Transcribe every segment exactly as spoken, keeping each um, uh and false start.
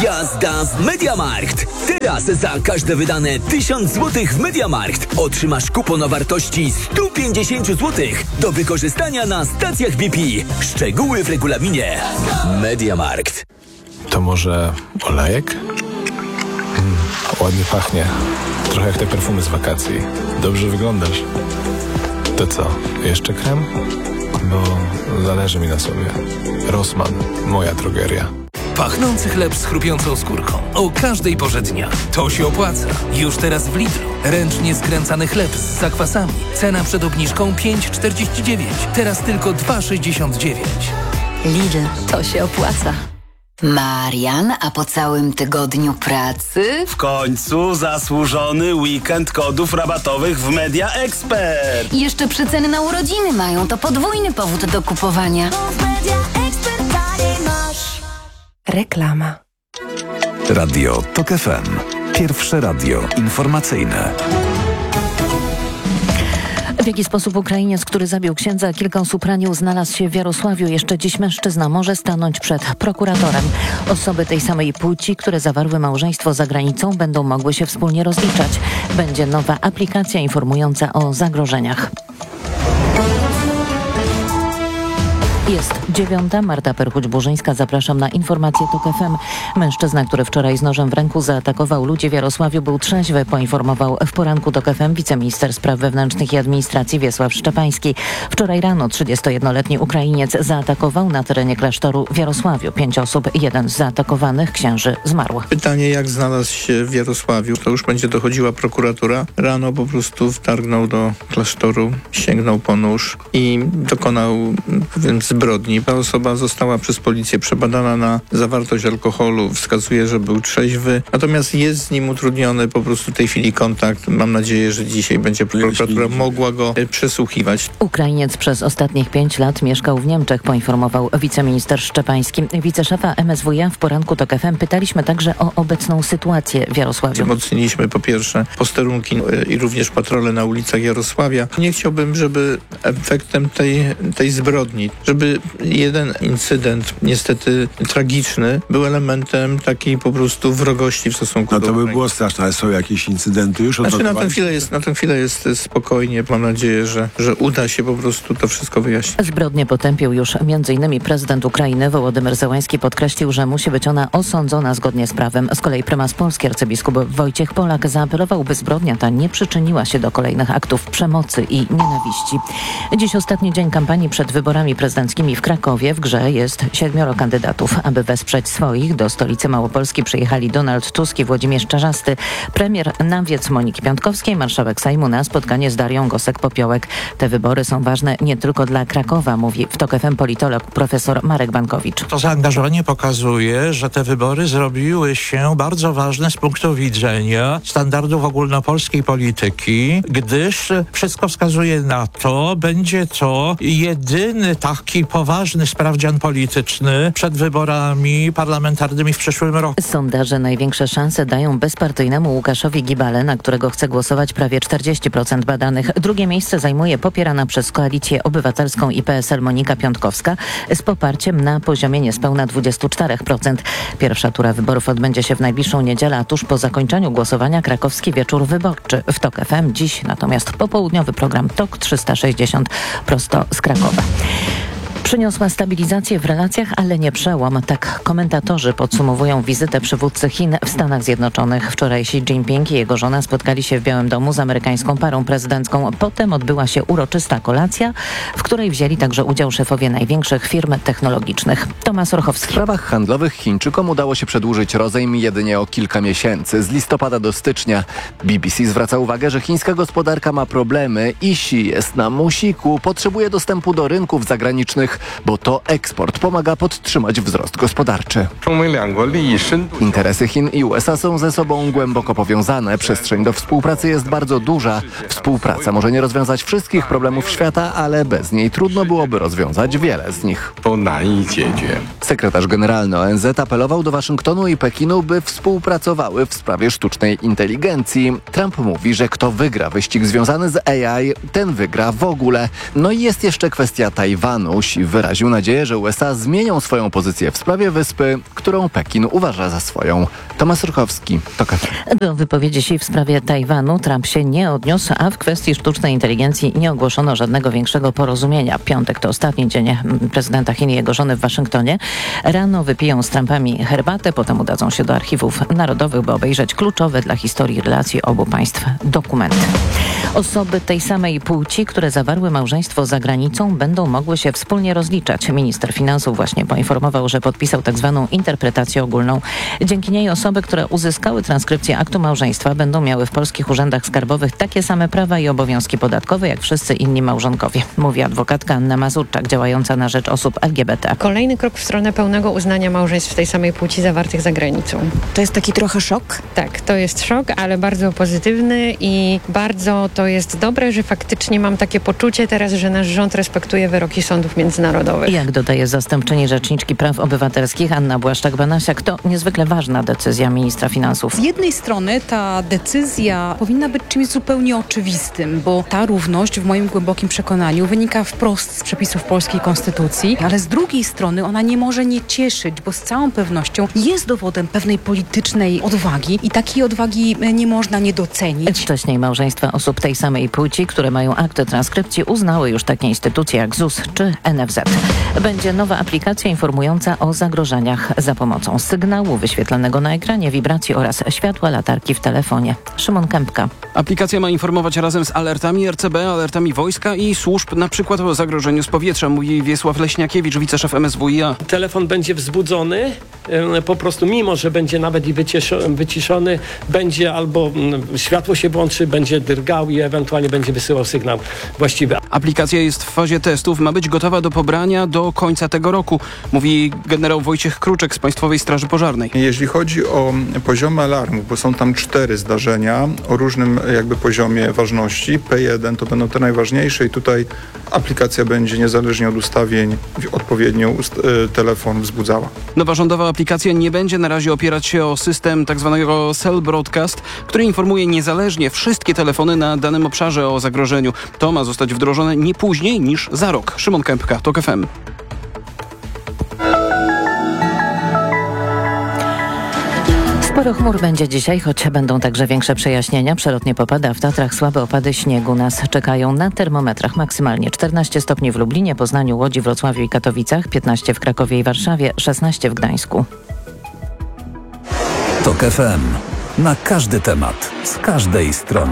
Jazda w MediaMarkt! Teraz za każde wydane tysiąc złotych w MediaMarkt otrzymasz kupon o wartości sto pięćdziesiąt złotych do wykorzystania na stacjach B P. Szczegóły w regulaminie. MediaMarkt. To może olejek? Mm, ładnie pachnie. Trochę jak te perfumy z wakacji. Dobrze wyglądasz. To co, jeszcze krem? Bo zależy mi na sobie. Rossmann, moja drogeria. Pachnący chleb z chrupiącą skórką. O każdej porze dnia. To się opłaca. Już teraz w Lidlu. Ręcznie skręcany chleb z zakwasami. Cena przed obniżką pięć czterdzieści dziewięć. Teraz tylko dwa sześćdziesiąt dziewięć. Lidl, to się opłaca. Marian, a po całym tygodniu pracy? W końcu zasłużony weekend kodów rabatowych w Media Expert. I jeszcze przeceny na urodziny mają, to podwójny powód do kupowania. Reklama. Radio Tok F M. Pierwsze radio informacyjne. W jaki sposób Ukrainiec, który zabił księdza, kilka osób ranił, znalazł się w Jarosławiu? Jeszcze dziś mężczyzna może stanąć przed prokuratorem. Osoby tej samej płci, które zawarły małżeństwo za granicą, będą mogły się wspólnie rozliczać. Będzie nowa aplikacja informująca o zagrożeniach. Jest dziewiąta. Marta Perchuć-Burzyńska. Zapraszam na informację Tok F M. Mężczyzna, który wczoraj z nożem w ręku zaatakował ludzi w Jarosławiu, był trzeźwy, poinformował w poranku Tok F M wiceminister spraw wewnętrznych i administracji Wiesław Szczepański. Wczoraj rano trzydziestojednoletni Ukrainiec zaatakował na terenie klasztoru w Jarosławiu. Pięć osób, jeden z zaatakowanych księży zmarł. Pytanie, jak znalazł się w Jarosławiu, to już będzie dochodziła prokuratura. Rano po prostu wtargnął do klasztoru, sięgnął po nóż i dokonał, powiem, zbrodni. Ta osoba została przez policję przebadana na zawartość alkoholu. Wskazuje, że był trzeźwy. Natomiast jest z nim utrudniony po prostu w tej chwili kontakt. Mam nadzieję, że dzisiaj będzie prokuratura mogła go przesłuchiwać. Ukrainiec przez ostatnich pięć lat mieszkał w Niemczech, poinformował wiceminister Szczepański. Wiceszefa M S W iA w poranku Tok F M pytaliśmy także o obecną sytuację w Jarosławiu. Wzmocniliśmy po pierwsze posterunki i również patrole na ulicach Jarosławia. Nie chciałbym, żeby efektem tej, tej zbrodni, żeby jeden incydent, niestety tragiczny, był elementem takiej po prostu wrogości w stosunku no do... No to by było straszne, ale są jakieś incydenty już? Znaczy na tę chwilę jest, na tę chwilę jest spokojnie. Mam nadzieję, że, że uda się po prostu to wszystko wyjaśnić. Zbrodnię potępił już między innymi prezydent Ukrainy Wołodymyr Zełański. Podkreślił, że musi być ona osądzona zgodnie z prawem. Z kolei prymas Polski arcybiskup Wojciech Polak zaapelował, by zbrodnia ta nie przyczyniła się do kolejnych aktów przemocy i nienawiści. Dziś ostatni dzień kampanii przed wyborami prezydenckimi w Krakowie. W grze jest siedmioro kandydatów. Aby wesprzeć swoich, do stolicy Małopolski przyjechali Donald Tusk i Włodzimierz Czarzasty, premier na wiec Moniki Piątkowskiej, marszałek Sejmu na spotkanie z Darią Gosek-Popiołek. Te wybory są ważne nie tylko dla Krakowa, mówi w Tok F M politolog profesor Marek Bankowicz. To zaangażowanie pokazuje, że te wybory zrobiły się bardzo ważne z punktu widzenia standardów ogólnopolskiej polityki, gdyż wszystko wskazuje na to, będzie to jedyny taki poważny sprawdzian polityczny przed wyborami parlamentarnymi w przyszłym roku. Sondaże największe szanse dają bezpartyjnemu Łukaszowi Gibale, na którego chce głosować prawie czterdzieści procent badanych. Drugie miejsce zajmuje popierana przez Koalicję Obywatelską i P S L Monika Piątkowska z poparciem na poziomie niespełna dwadzieścia cztery procent. Pierwsza tura wyborów odbędzie się w najbliższą niedzielę, a tuż po zakończeniu głosowania krakowski wieczór wyborczy w Tok F M. Dziś natomiast popołudniowy program Tok trzysta sześćdziesiąt prosto z Krakowa. Przyniosła stabilizację w relacjach, ale nie przełom. Tak komentatorzy podsumowują wizytę przywódcy Chin w Stanach Zjednoczonych. Wczoraj Xi Jinping i jego żona spotkali się w Białym Domu z amerykańską parą prezydencką. Potem odbyła się uroczysta kolacja, w której wzięli także udział szefowie największych firm technologicznych. Tomasz Orchowski. W sprawach handlowych Chińczykom udało się przedłużyć rozejm jedynie o kilka miesięcy, z listopada do stycznia. B B C zwraca uwagę, że chińska gospodarka ma problemy i Xi jest na musiku, potrzebuje dostępu do rynków zagranicznych, bo to eksport pomaga podtrzymać wzrost gospodarczy. Interesy Chin i U S A są ze sobą głęboko powiązane. Przestrzeń do współpracy jest bardzo duża. Współpraca może nie rozwiązać wszystkich problemów świata, ale bez niej trudno byłoby rozwiązać wiele z nich. Sekretarz generalny O N Z apelował do Waszyngtonu i Pekinu, by współpracowały w sprawie sztucznej inteligencji. Trump mówi, że kto wygra wyścig związany z A I, ten wygra w ogóle. No i jest jeszcze kwestia Tajwanu. Xi wyraził nadzieję, że U S A zmienią swoją pozycję w sprawie wyspy, którą Pekin uważa za swoją. Tomasz Ruchowski, TOK F M. Do wypowiedzi Xi w sprawie Tajwanu Trump się nie odniósł, a w kwestii sztucznej inteligencji nie ogłoszono żadnego większego porozumienia. Piątek to ostatni dzień prezydenta Chin i jego żony w Waszyngtonie. Rano wypiją z Trumpami herbatę, potem udadzą się do archiwów narodowych, by obejrzeć kluczowe dla historii relacji obu państw dokumenty. Osoby tej samej płci, które zawarły małżeństwo za granicą, będą mogły się wspólnie rozliczać. Minister finansów właśnie poinformował, że podpisał tak zwaną interpretację ogólną. Dzięki niej osoby, które uzyskały transkrypcję aktu małżeństwa, będą miały w polskich urzędach skarbowych takie same prawa i obowiązki podatkowe, jak wszyscy inni małżonkowie, mówi adwokatka Anna Mazurczak, działająca na rzecz osób L G B T. Kolejny krok w stronę pełnego uznania małżeństw tej samej płci zawartych za granicą. To jest taki trochę szok? Tak, to jest szok, ale bardzo pozytywny i bardzo to jest dobre, że faktycznie mam takie poczucie teraz, że nasz rząd respektuje wyroki sądów międzynarodowych. Jak dodaje zastępczyni Rzeczniczki Praw Obywatelskich Anna Błaszczak-Banasiak, to niezwykle ważna decyzja ministra finansów. Z jednej strony ta decyzja powinna być czymś zupełnie oczywistym, bo ta równość w moim głębokim przekonaniu wynika wprost z przepisów polskiej konstytucji, ale z drugiej strony ona nie może nie cieszyć, bo z całą pewnością jest dowodem pewnej politycznej odwagi i takiej odwagi nie można nie docenić. Wcześniej małżeństwa osób tej samej płci, które mają akty transkrypcji, uznały już takie instytucje jak Z U S czy N F Z. Będzie nowa aplikacja informująca o zagrożeniach za pomocą sygnału wyświetlanego na ekranie, wibracji oraz światła latarki w telefonie. Szymon Kępka. Aplikacja ma informować razem z alertami R C B, alertami wojska i służb, na przykład o zagrożeniu z powietrza, mówi Wiesław Leśniakiewicz, wiceszef M S W i A. Telefon będzie wzbudzony, po prostu mimo, że będzie nawet i wyciszony, będzie albo światło się włączy, będzie drgał i ewentualnie będzie wysyłał sygnał właściwy. Aplikacja jest w fazie testów, ma być gotowa do pobrania do końca tego roku, mówi generał Wojciech Kruczek z Państwowej Straży Pożarnej. Jeśli chodzi o poziomy alarmów, bo są tam cztery zdarzenia o różnym jakby poziomie ważności, P jeden to będą te najważniejsze i tutaj aplikacja będzie niezależnie od ustawień odpowiednio ust- telefon wzbudzała. Nowa rządowa aplikacja nie będzie na razie opierać się o system tzw. Cell Broadcast, który informuje niezależnie wszystkie telefony na danym obszarze o zagrożeniu. To ma zostać wdrożone nie później niż za rok. Szymon Kępka, TOK F M. Sporo chmur będzie dzisiaj, choć będą także większe przejaśnienia. Przelotnie popada, w Tatrach słabe opady śniegu nas czekają. Na termometrach maksymalnie czternaście stopni w Lublinie, Poznaniu, Łodzi, Wrocławiu i Katowicach, piętnaście w Krakowie i Warszawie, szesnaście w Gdańsku. TOK F M. Na każdy temat, z każdej strony.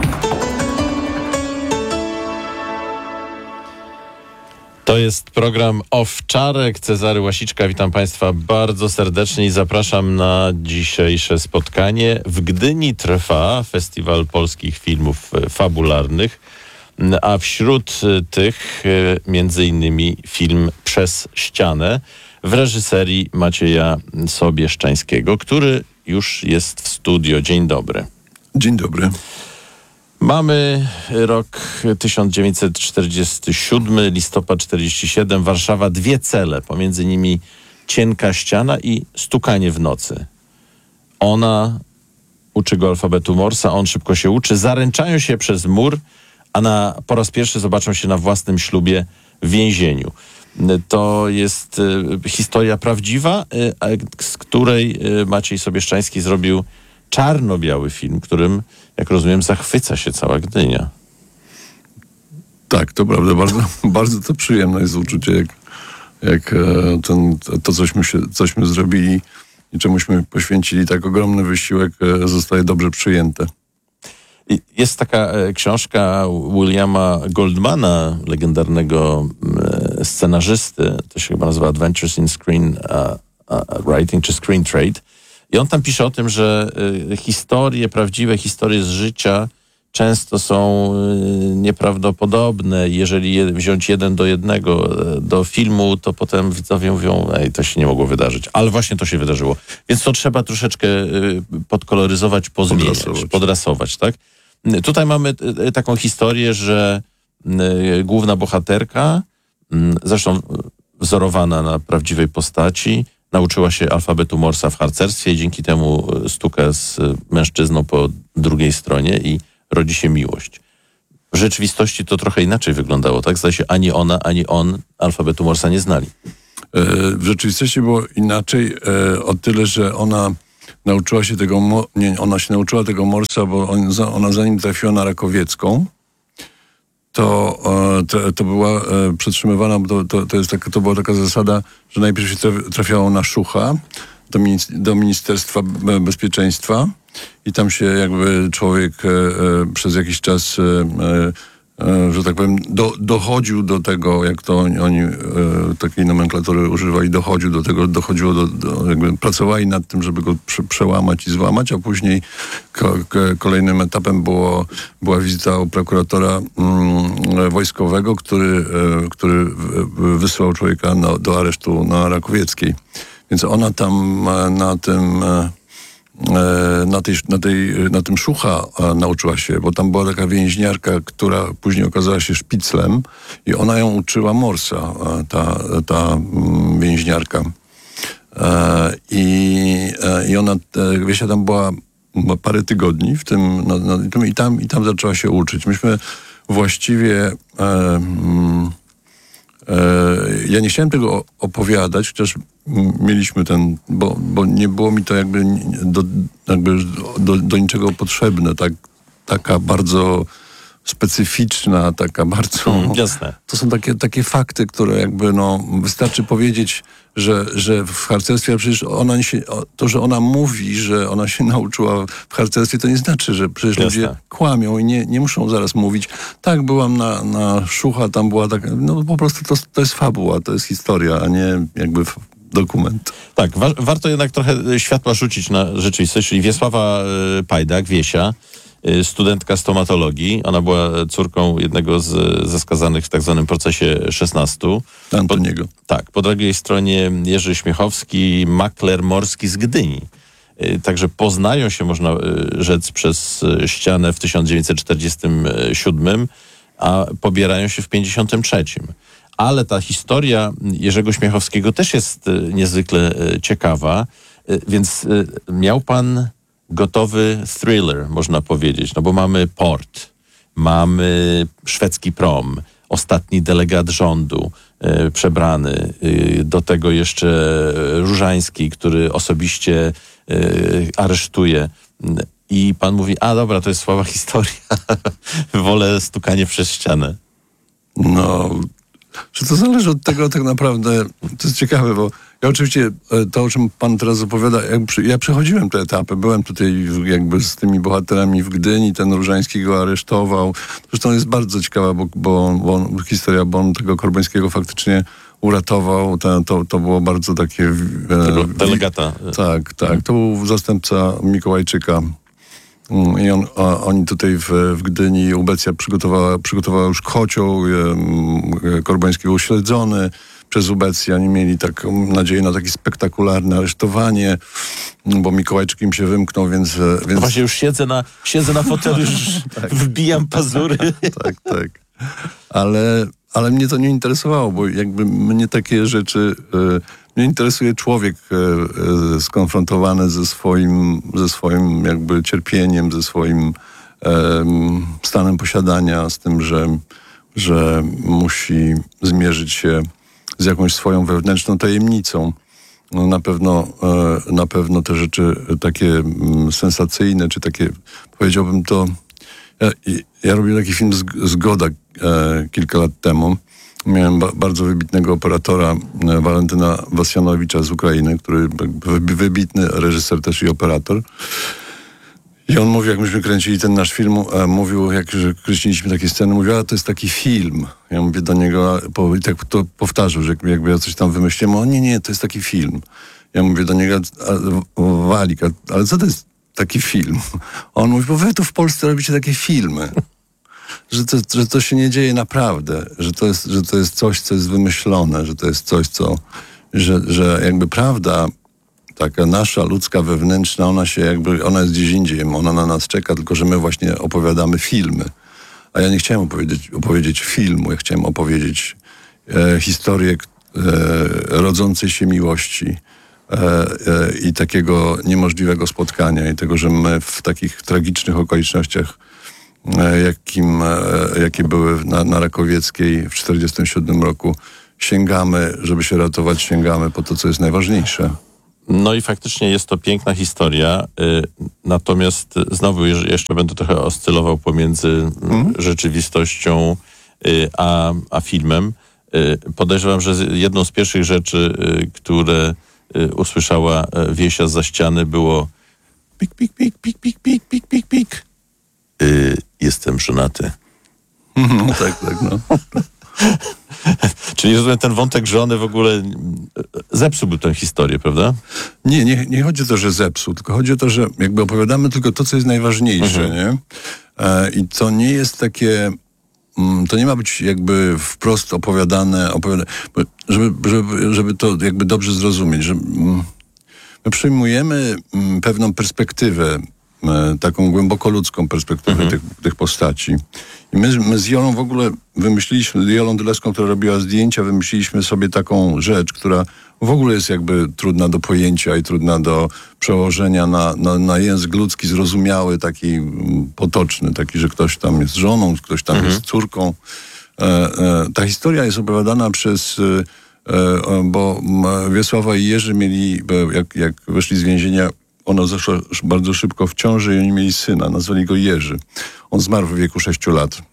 To jest program Owczarek. Cezary Łasiczka, witam Państwa bardzo serdecznie i zapraszam na dzisiejsze spotkanie. W Gdyni trwa Festiwal Polskich Filmów Fabularnych, a wśród tych między innymi film Przez ścianę w reżyserii Macieja Sobieszczańskiego, który już jest w studio. Dzień dobry. Dzień dobry. Mamy rok tysiąc dziewięćset czterdziesty siódmy, listopad czterdziesty siódmy, Warszawa, dwie cele, pomiędzy nimi cienka ściana i stukanie w nocy. Ona uczy go alfabetu Morsa, on szybko się uczy, zaręczają się przez mur, a na, po raz pierwszy zobaczą się na własnym ślubie w więzieniu. To jest y, historia prawdziwa, y, z której y, Maciej Sobieszczański zrobił czarno-biały film, którym, jak rozumiem, zachwyca się cała Gdynia. Tak, to prawda. Bardzo, bardzo to przyjemne jest uczucie, jak, jak ten, to, cośmy, się, cośmy zrobili i czemuśmy poświęcili tak ogromny wysiłek, zostaje dobrze przyjęte. Jest taka e, książka Williama Goldmana, legendarnego e, scenarzysty, to się chyba nazywa Adventures in Screen uh, uh, Writing czy Screen Trade. I on tam pisze o tym, że y, historie, prawdziwe historie z życia często są y, nieprawdopodobne. Jeżeli je, wziąć jeden do jednego y, do filmu, to potem widzowie mówią, ej, to się nie mogło wydarzyć. Ale właśnie to się wydarzyło. Więc to trzeba troszeczkę y, podkoloryzować, pozmieniać, podrasować, podrasować tak? Y, tutaj mamy y, taką historię, że y, główna bohaterka, y, zresztą wzorowana na prawdziwej postaci, nauczyła się alfabetu Morsa w harcerstwie i dzięki temu stuka z mężczyzną po drugiej stronie i rodzi się miłość. W rzeczywistości to trochę inaczej wyglądało, tak? Zdaje się, ani ona, ani on alfabetu Morsa nie znali. W rzeczywistości było inaczej o tyle, że ona nauczyła się tego, nie, ona się nauczyła tego Morsa, bo on, ona zanim trafiła na Rakowiecką, to, to, to była przetrzymywana, to, to, to, jest taka, to była taka zasada, że najpierw się trafiało na Szucha, do, do Ministerstwa Bezpieczeństwa i tam się jakby człowiek przez jakiś czas, że tak powiem, do, dochodził do tego, jak to oni, oni takiej nomenklatury używali, dochodził do tego, dochodziło do, do jakby pracowali nad tym, żeby go prze, przełamać i złamać, a później ko, ko, kolejnym etapem było, była wizyta u prokuratora mm, wojskowego, który, który wysłał człowieka na, do aresztu na Rakowieckiej. Więc ona tam na tym Na, tej, na, tej, na tym Szucha nauczyła się, bo tam była taka więźniarka, która później okazała się szpiclem i ona ją uczyła Morsa, ta, ta więźniarka. I, i ona, wiecie, tam była parę tygodni w tym, no, no, i, tam, i tam zaczęła się uczyć. Myśmy właściwie... E, Ja nie chciałem tego opowiadać, chociaż mieliśmy ten, bo, bo nie było mi to jakby do, jakby do, do niczego potrzebne. Tak, taka bardzo specyficzna, taka bardzo... Mm, jasne. To są takie, takie fakty, które jakby, no, wystarczy powiedzieć, że, że w harcerstwie, a przecież ona się, to, że ona mówi, że ona się nauczyła w harcerstwie, to nie znaczy, że przecież Jasne. ludzie kłamią i nie, nie muszą zaraz mówić, tak, byłam na, na Szucha, tam była taka, no po prostu to, to jest fabuła, to jest historia, a nie jakby dokument. Tak, wa- warto jednak trochę światła rzucić na rzeczywistość, czyli Wiesława y, Pajdak, Wiesia, y, studentka stomatologii. Ona była córką jednego z, ze skazanych w tak zwanym procesie szesnastu. Antoniego. Po, tak, po drugiej stronie Jerzy Śmiechowski, makler morski z Gdyni. Y, także poznają się, można y, rzec, przez y, ścianę w tysiąc dziewięćset czterdziestym siódmym, a pobierają się w pięćdziesiątym trzecim. Ale ta historia Jerzego Śmiechowskiego też jest y, niezwykle y, ciekawa, y, więc y, miał pan gotowy thriller, można powiedzieć, no bo mamy port, mamy szwedzki prom, ostatni delegat rządu y, przebrany, y, do tego jeszcze Różański, który osobiście y, aresztuje. I pan mówi, a dobra, to jest słaba historia, wolę stukanie przez ścianę. No... Że to zależy od tego tak naprawdę, to jest ciekawe, bo ja oczywiście to, o czym pan teraz opowiada, ja, ja przechodziłem te etapy, byłem tutaj jakby z tymi bohaterami w Gdyni, ten Różański go aresztował. Zresztą jest bardzo ciekawa, bo, bo, bo on, historia, bo on tego Korbańskiego faktycznie uratował, to, to, to było bardzo takie... Tego delegata. Tak, tak, to był zastępca Mikołajczyka. I on, a, oni tutaj w, w Gdyni, Ubecja przygotowała, przygotowała już kocioł, e, Korbański był śledzony przez Ubecję. Oni mieli taką nadzieję na takie spektakularne aresztowanie, bo Mikołajczyk im się wymknął, więc... więc... No właśnie już siedzę na, siedzę na fotelu, już tak. Wbijam pazury. Tak, tak. Ale, ale mnie to nie interesowało, bo jakby mnie takie rzeczy... E, Mnie interesuje człowiek e, e, skonfrontowany ze swoim, ze swoim jakby cierpieniem, ze swoim e, stanem posiadania, z tym, że, że musi zmierzyć się z jakąś swoją wewnętrzną tajemnicą. No, na pewno, e, na pewno te rzeczy takie m, sensacyjne, czy takie, powiedziałbym to... Ja, ja robiłem taki film Zgoda e, kilka lat temu. Miałem ba- bardzo wybitnego operatora, e, Walentyna Wasjanowicza z Ukrainy, który wy- wybitny reżyser też i operator. I on mówił, jak myśmy kręcili ten nasz film, e, mówił, jak że kręciliśmy takie sceny, mówił, a to jest taki film. Ja mówię do niego, po, i tak to powtarzał, że jakby ja coś tam wymyśliłem, on nie, nie, to jest taki film. Ja mówię do niego, a, Walik, a, ale co to jest taki film? A on mówi, bo wy tu w Polsce robicie takie filmy. Że to, że to się nie dzieje naprawdę, że to jest, że to jest coś, co jest wymyślone, że to jest coś, co, że, że jakby prawda taka nasza, ludzka, wewnętrzna, ona się jakby, ona jest gdzieś indziej, ona na nas czeka, tylko że my właśnie opowiadamy filmy. A ja nie chciałem opowiedzieć, opowiedzieć filmu, ja chciałem opowiedzieć e, historię e, rodzącej się miłości e, e, i takiego niemożliwego spotkania i tego, że my w takich tragicznych okolicznościach jakim, jakie były na, na Rakowieckiej w czterdziestym siódmym roku. Sięgamy, żeby się ratować, sięgamy po to, co jest najważniejsze. No i faktycznie jest to piękna historia, y, natomiast znowu jeszcze będę trochę oscylował pomiędzy mm. rzeczywistością y, a, a filmem. Y, podejrzewam, że jedną z pierwszych rzeczy, y, które y, usłyszała Wiesia zza ściany, było pik, pik, pik, pik, pik, pik, pik, pik, pik. Y, jestem żonaty. No tak, tak, no. Czyli rozumiem, ten wątek żony w ogóle zepsułby tę historię, prawda? Nie, nie, nie chodzi o to, że zepsuł, tylko chodzi o to, że jakby opowiadamy tylko to, co jest najważniejsze, mhm. nie? E, I to nie jest takie, mm, to nie ma być jakby wprost opowiadane, opowiadane żeby, żeby, żeby to jakby dobrze zrozumieć, że mm, my przyjmujemy mm, pewną perspektywę, e, taką głęboko ludzką perspektywę mhm. tych, tych postaci. I my, my z Jolą w ogóle wymyśliliśmy, z Jolą Dylewską, która robiła zdjęcia, wymyśliliśmy sobie taką rzecz, która w ogóle jest jakby trudna do pojęcia i trudna do przełożenia na, na, na język ludzki, zrozumiały, taki potoczny, taki, że ktoś tam jest żoną, ktoś tam mhm. jest córką. E, e, ta historia jest opowiadana przez, e, e, bo Wiesława i Jerzy mieli, jak, jak wyszli z więzienia, ono zeszło bardzo szybko w ciąży i oni mieli syna, nazwali go Jerzy. On zmarł w wieku sześciu lat.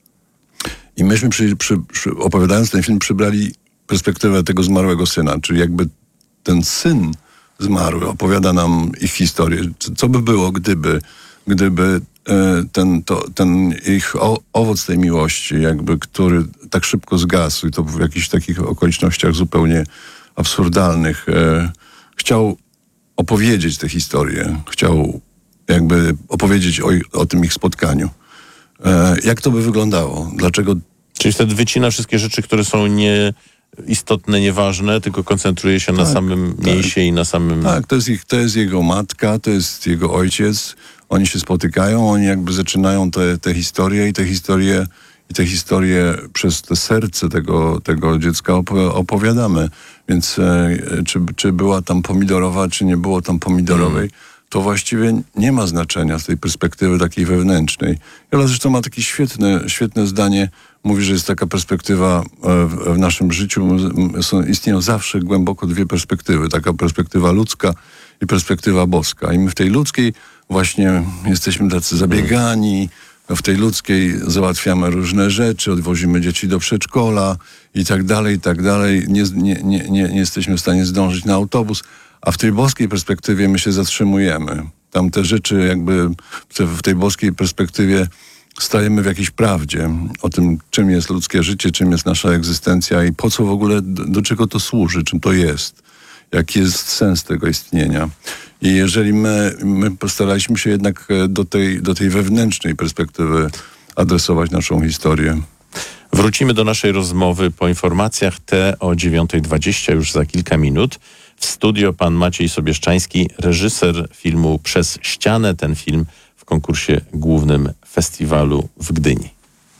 I myśmy przy, przy, przy, opowiadając ten film przybrali perspektywę tego zmarłego syna, czyli jakby ten syn zmarły opowiada nam ich historię. Co by było, gdyby, gdyby e, ten, to, ten ich o, owoc tej miłości, jakby, który tak szybko zgasł i to w jakichś takich okolicznościach zupełnie absurdalnych, e, chciał opowiedzieć tę historię, chciał jakby opowiedzieć o, o tym ich spotkaniu. E, jak to by wyglądało? Dlaczego? Czyli wtedy wycina wszystkie rzeczy, które są nieistotne, nieważne, tylko koncentruje się tak, na samym tak. mięsie i na samym... Tak, to jest, ich, to jest jego matka, to jest jego ojciec. Oni się spotykają, oni jakby zaczynają te, te historie i te historie i te historie przez te serce tego, tego dziecka opowiadamy. Więc e, czy, czy była tam pomidorowa, czy nie było tam pomidorowej, mm. to właściwie nie ma znaczenia z tej perspektywy takiej wewnętrznej. Jola zresztą ma takie świetne, świetne zdanie, mówi, że jest taka perspektywa w, w naszym życiu, są, istnieją zawsze głęboko dwie perspektywy, taka perspektywa ludzka i perspektywa boska. I my w tej ludzkiej właśnie jesteśmy tacy zabiegani, w tej ludzkiej załatwiamy różne rzeczy, odwozimy dzieci do przedszkola i tak dalej, i tak dalej. Nie, nie, nie, nie, nie jesteśmy w stanie zdążyć na autobus, a w tej boskiej perspektywie my się zatrzymujemy. Tam te rzeczy jakby w tej boskiej perspektywie stajemy w jakiejś prawdzie o tym, czym jest ludzkie życie, czym jest nasza egzystencja i po co w ogóle, do, do czego to służy, czym to jest, jaki jest sens tego istnienia. I jeżeli my, my postaraliśmy się jednak do tej, do tej wewnętrznej perspektywy adresować naszą historię. Wrócimy do naszej rozmowy po informacjach te o dziewiąta dwadzieścia już za kilka minut. W studio pan Maciej Sobieszczański, reżyser filmu Przez ścianę. Ten film w konkursie głównym festiwalu w Gdyni.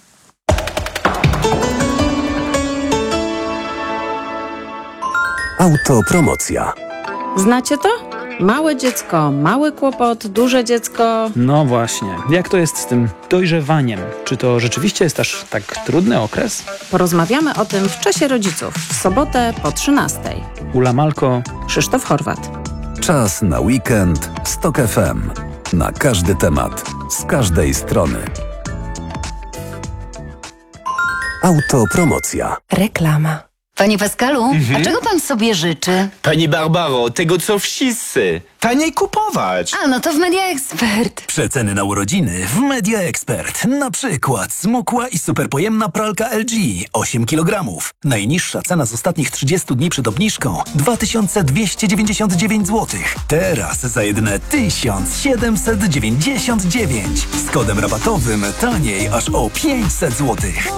Autopromocja. Znacie to? Małe dziecko, mały kłopot, duże dziecko. No właśnie. Jak to jest z tym dojrzewaniem? Czy to rzeczywiście jest aż tak trudny okres? Porozmawiamy o tym w Czasie Rodziców. W sobotę po trzynastej. Ula Malko. Krzysztof Horwat. Czas na weekend z Tok F M. Na każdy temat, z każdej strony. Autopromocja. Reklama. Panie Pascalu, Mhm. a czego pan sobie życzy? Pani Barbaro, tego co wszyscy. Taniej kupować. A, no to w Media Expert. Przeceny na urodziny w Media Expert. Na przykład smukła i superpojemna pralka L G osiem kilogramów. Najniższa cena z ostatnich trzydziestu dni przed obniżką dwa tysiące dwieście dziewięćdziesiąt dziewięć złotych. Teraz za jedyne tysiąc siedemset dziewięćdziesiąt dziewięć. Z kodem rabatowym taniej aż o pięćset złotych.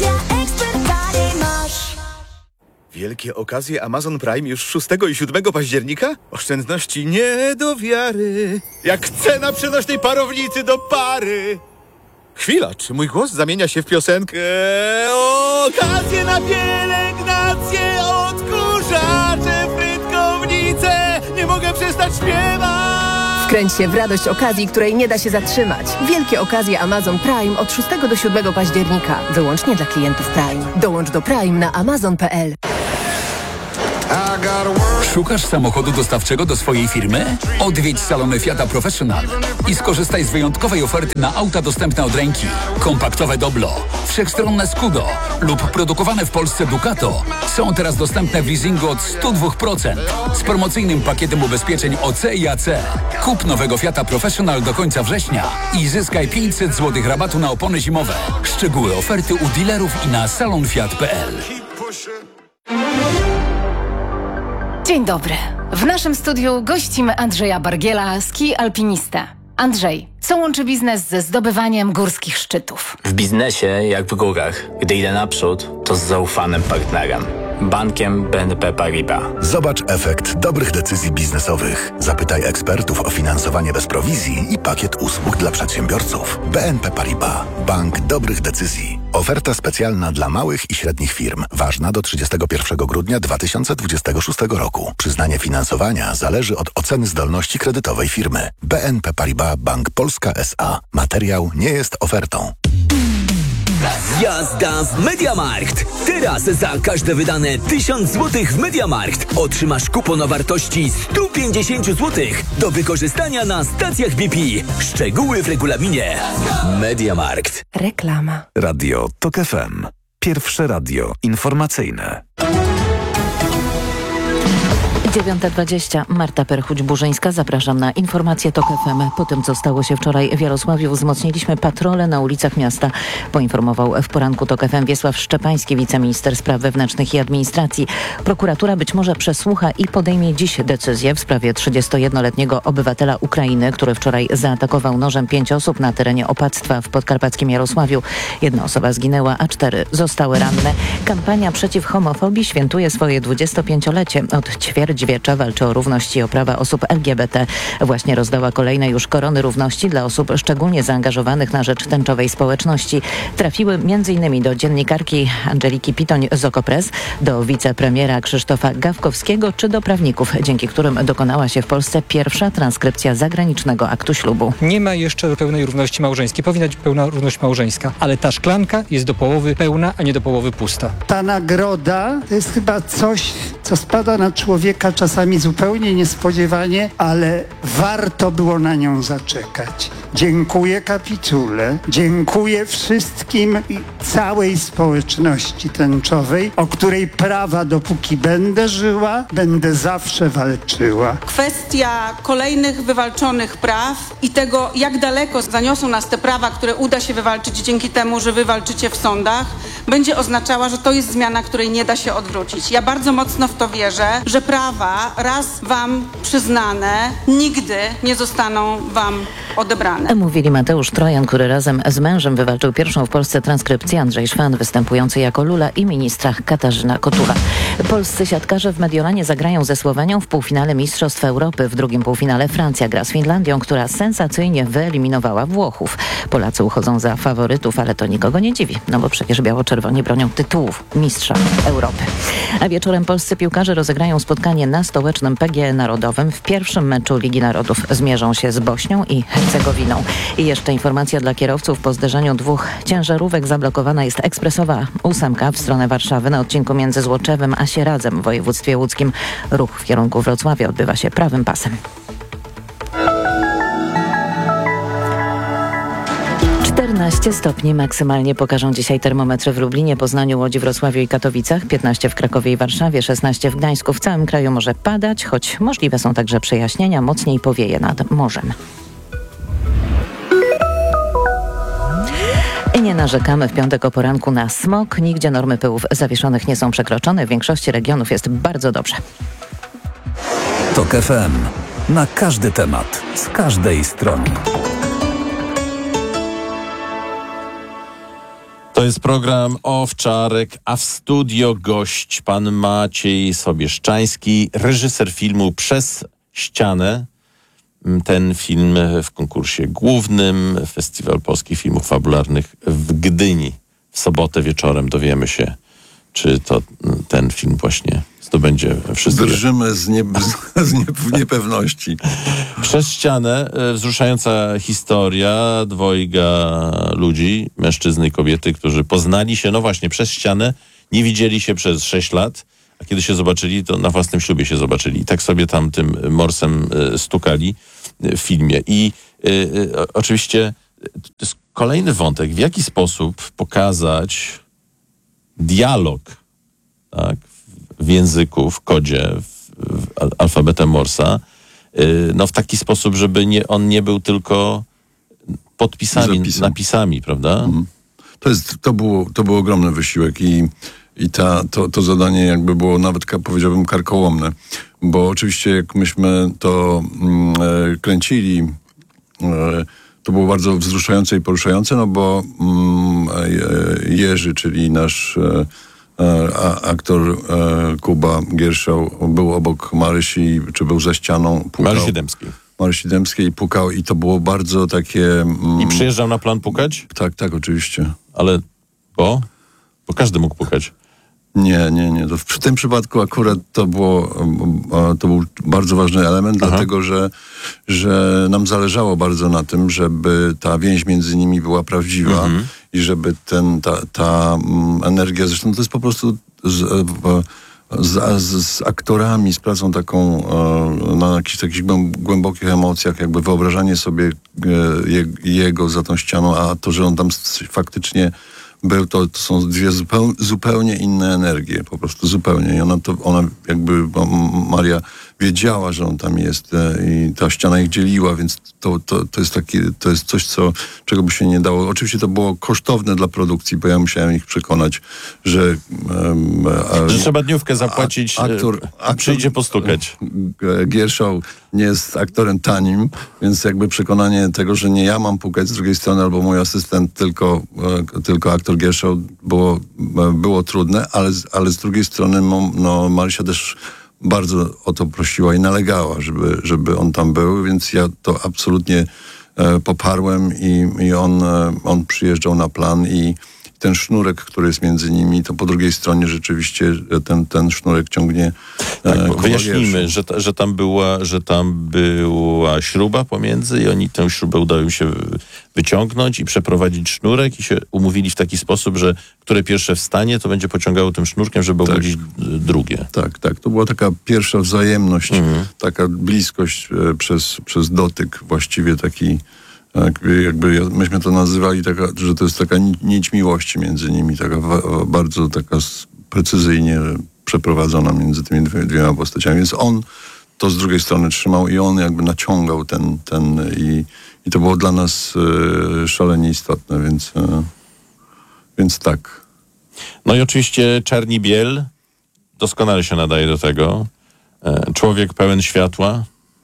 Wielkie okazje Amazon Prime już szóstego i siódmego października? Oszczędności nie do wiary. Jak cena przenośnej parownicy do pary. Chwila, czy mój głos zamienia się w piosenkę? Okazje na pielęgnację, odkurzacze, frytkownice. Nie mogę przestać śpiewać. Wkręć się w radość okazji, której nie da się zatrzymać. Wielkie okazje Amazon Prime od szóstego do siódmego października. Wyłącznie dla klientów Prime. Dołącz do Prime na amazon kropka p l. Szukasz samochodu dostawczego do swojej firmy? Odwiedź salony Fiata Professional i skorzystaj z wyjątkowej oferty na auta dostępne od ręki. Kompaktowe Doblo, wszechstronne Scudo lub produkowane w Polsce Ducato są teraz dostępne w leasingu od sto dwa procent z promocyjnym pakietem ubezpieczeń O C i A C. Kup nowego Fiata Professional do końca września i zyskaj pięćset złotych rabatu na opony zimowe. Szczegóły oferty u dealerów i na salon fiat kropka p l. Dzień dobry. W naszym studiu gościmy Andrzeja Bargiela, ski alpinistę. Andrzej, co łączy biznes ze zdobywaniem górskich szczytów? W biznesie, jak w górach, gdy idę naprzód, to z zaufanym partnerem. Bankiem B N P Paribas. Zobacz efekt dobrych decyzji biznesowych. Zapytaj ekspertów o finansowanie bez prowizji i pakiet usług dla przedsiębiorców. B N P Paribas. Bank dobrych decyzji. Oferta specjalna dla małych i średnich firm. Ważna do trzydziestego pierwszego grudnia dwa tysiące dwudziestego szóstego roku. Przyznanie finansowania zależy od oceny zdolności kredytowej firmy. B N P Paribas Bank Polska S A. Materiał nie jest ofertą. Jazda w MediaMarkt! Teraz za każde wydane tysiąc złotych w MediaMarkt otrzymasz kupon o wartości sto pięćdziesiąt złotych do wykorzystania na stacjach B P. Szczegóły w regulaminie. MediaMarkt. Reklama. Radio TOK F M. Pierwsze radio informacyjne. dziewiąta dwadzieścia. Marta Perchuć-Burzyńska. Zapraszam na informacje TOK F M. Po tym, co stało się wczoraj w Jarosławiu, wzmocniliśmy patrole na ulicach miasta, poinformował w poranku TOK F M Wiesław Szczepański, wiceminister spraw wewnętrznych i administracji. Prokuratura być może przesłucha i podejmie dziś decyzję w sprawie trzydziestojednoletniego obywatela Ukrainy, który wczoraj zaatakował nożem pięć osób na terenie opactwa w podkarpackim Jarosławiu. Jedna osoba zginęła, a cztery zostały ranne. Kampania przeciw homofobii świętuje swoje dwudziestopięciolecie. Od ćwierć Wiecza walczy o równość i o prawa osób L G B T. Właśnie rozdała kolejne już korony równości dla osób szczególnie zaangażowanych na rzecz tęczowej społeczności. Trafiły m.in. do dziennikarki Angeliki Pitoń z Okopres, do wicepremiera Krzysztofa Gawkowskiego czy do prawników, dzięki którym dokonała się w Polsce pierwsza transkrypcja zagranicznego aktu ślubu. Nie ma jeszcze pełnej równości małżeńskiej. Powinna być pełna równość małżeńska, ale ta szklanka jest do połowy pełna, a nie do połowy pusta. Ta nagroda to jest chyba coś, co spada na człowieka czasami zupełnie niespodziewanie, ale warto było na nią zaczekać. Dziękuję kapitule, dziękuję wszystkim i całej społeczności tęczowej, o której prawa, dopóki będę żyła, będę zawsze walczyła. Kwestia kolejnych wywalczonych praw i tego, jak daleko zaniosą nas te prawa, które uda się wywalczyć dzięki temu, że wy walczycie w sądach, będzie oznaczała, że to jest zmiana, której nie da się odwrócić. Ja bardzo mocno w to wierzę, że prawa raz wam przyznane nigdy nie zostaną wam odebrane. Mówili Mateusz Trojan, który razem z mężem wywalczył pierwszą w Polsce transkrypcję, Andrzej Szwan występujący jako Lula i ministra Katarzyna Kotula. Polscy siatkarze w Mediolanie zagrają ze Słowenią w półfinale Mistrzostw Europy. W drugim półfinale Francja gra z Finlandią, która sensacyjnie wyeliminowała Włochów. Polacy uchodzą za faworytów, ale to nikogo nie dziwi, no bo przecież biało-czerwoni bronią tytułów mistrza Europy. A wieczorem polscy piłkarze rozegrają spotkanie na stołecznym P G E Narodowym. W pierwszym meczu Ligi Narodów zmierzą się z Bośnią i Hercegowiną. I jeszcze informacja dla kierowców. Po zderzeniu dwóch ciężarówek zablokowana jest ekspresowa ósemka w stronę Warszawy na odcinku między Złoczewem a Sieradzem w województwie łódzkim. Ruch w kierunku Wrocławia odbywa się prawym pasem. czternaście stopni maksymalnie pokażą dzisiaj termometry w Lublinie, Poznaniu, Łodzi, Wrocławiu i Katowicach, piętnaście w Krakowie i Warszawie, szesnaście w Gdańsku. W całym kraju może padać, choć możliwe są także przejaśnienia, mocniej powieje nad morzem. I nie narzekamy w piątek o poranku na smog. Nigdzie normy pyłów zawieszonych nie są przekroczone. W większości regionów jest bardzo dobrze. TOK F M. Na każdy temat, z każdej strony. To jest program Owczarek, a w studio gość pan Maciej Sobieszczański, reżyser filmu Przez ścianę. Ten film w konkursie głównym Festiwal Polskich Filmów Fabularnych w Gdyni. W sobotę wieczorem dowiemy się, czy to ten film właśnie zdobędzie wszystkie. Drżymy z, nie, z nie, niepewności. Przez ścianę e, wzruszająca historia dwojga ludzi, mężczyzny i kobiety, którzy poznali się, no właśnie, przez ścianę, nie widzieli się przez sześć lat, a kiedy się zobaczyli, to na własnym ślubie się zobaczyli. I tak sobie tam tym morsem e, stukali e, w filmie. I e, e, oczywiście to jest kolejny wątek, w jaki sposób pokazać dialog, tak, w języku, w kodzie, w, w alfabetem Morsa, yy, no w taki sposób, żeby nie, on nie był tylko podpisami, Zapisem. napisami, prawda? Mhm. To, jest, to, było, to był ogromny wysiłek i, i ta, to, to zadanie jakby było nawet, powiedziałbym, karkołomne, bo oczywiście jak myśmy to mm, e, kręcili, e, to było bardzo wzruszające i poruszające, no bo mm, e, Jerzy, czyli nasz e, A, aktor e, Kuba Gierszał był obok Marysi, czy był za ścianą. Pukał. Marysi Dębskiej. Marysi Dębskiej pukał i to było bardzo takie... Mm, I przyjeżdżał na plan pukać? Tak, tak, oczywiście. Ale bo? Bo każdy mógł pukać. Nie, nie, nie. To w tym przypadku akurat to było, to był bardzo ważny element, Aha. dlatego że, że nam zależało bardzo na tym, żeby ta więź między nimi była prawdziwa mhm. i żeby ten, ta, ta energia, zresztą to jest po prostu z, z, z, z aktorami, z pracą taką na jakichś takich głębokich emocjach, jakby wyobrażanie sobie je, jego za tą ścianą, a to, że on tam faktycznie był, to, to są dwie zupeł, zupełnie inne energie, po prostu zupełnie. I ona to, ona jakby, Maria wiedziała, że on tam jest i ta ściana ich dzieliła, więc to, to, to jest takie, to jest coś, co, czego by się nie dało. Oczywiście to było kosztowne dla produkcji, bo ja musiałem ich przekonać, że... Um, a, że trzeba dniówkę zapłacić, a, aktor, a przyjdzie postukać. Gierszał nie jest aktorem tanim, więc jakby przekonanie tego, że nie ja mam pukać z drugiej strony, albo mój asystent, tylko, tylko aktor Gierszał było, było trudne, ale, ale z drugiej strony no, Marysia też bardzo o to prosiła i nalegała, żeby, żeby on tam był, więc ja to absolutnie e, poparłem i, i on, e, on przyjeżdżał na plan i ten sznurek, który jest między nimi, to po drugiej stronie rzeczywiście ten, ten sznurek ciągnie. Tak, e, wyjaśnijmy, że, ta, że, tam była, że tam była śruba pomiędzy i oni tę śrubę udało się wyciągnąć i przeprowadzić sznurek i się umówili w taki sposób, że które pierwsze wstanie, to będzie pociągało tym sznurkiem, żeby tak. obudzić drugie. Tak, tak. To była taka pierwsza wzajemność, mhm. taka bliskość e, przez, przez dotyk, właściwie taki jakby, jakby myśmy to nazywali, taka, że to jest taka nić miłości między nimi, taka bardzo taka precyzyjnie przeprowadzona między tymi dwiema postaciami. Więc on to z drugiej strony trzymał i on jakby naciągał ten, ten i, i to było dla nas e, szalenie istotne, więc, e, więc tak. No i oczywiście Czerni Biel doskonale się nadaje do tego. E, człowiek pełen światła.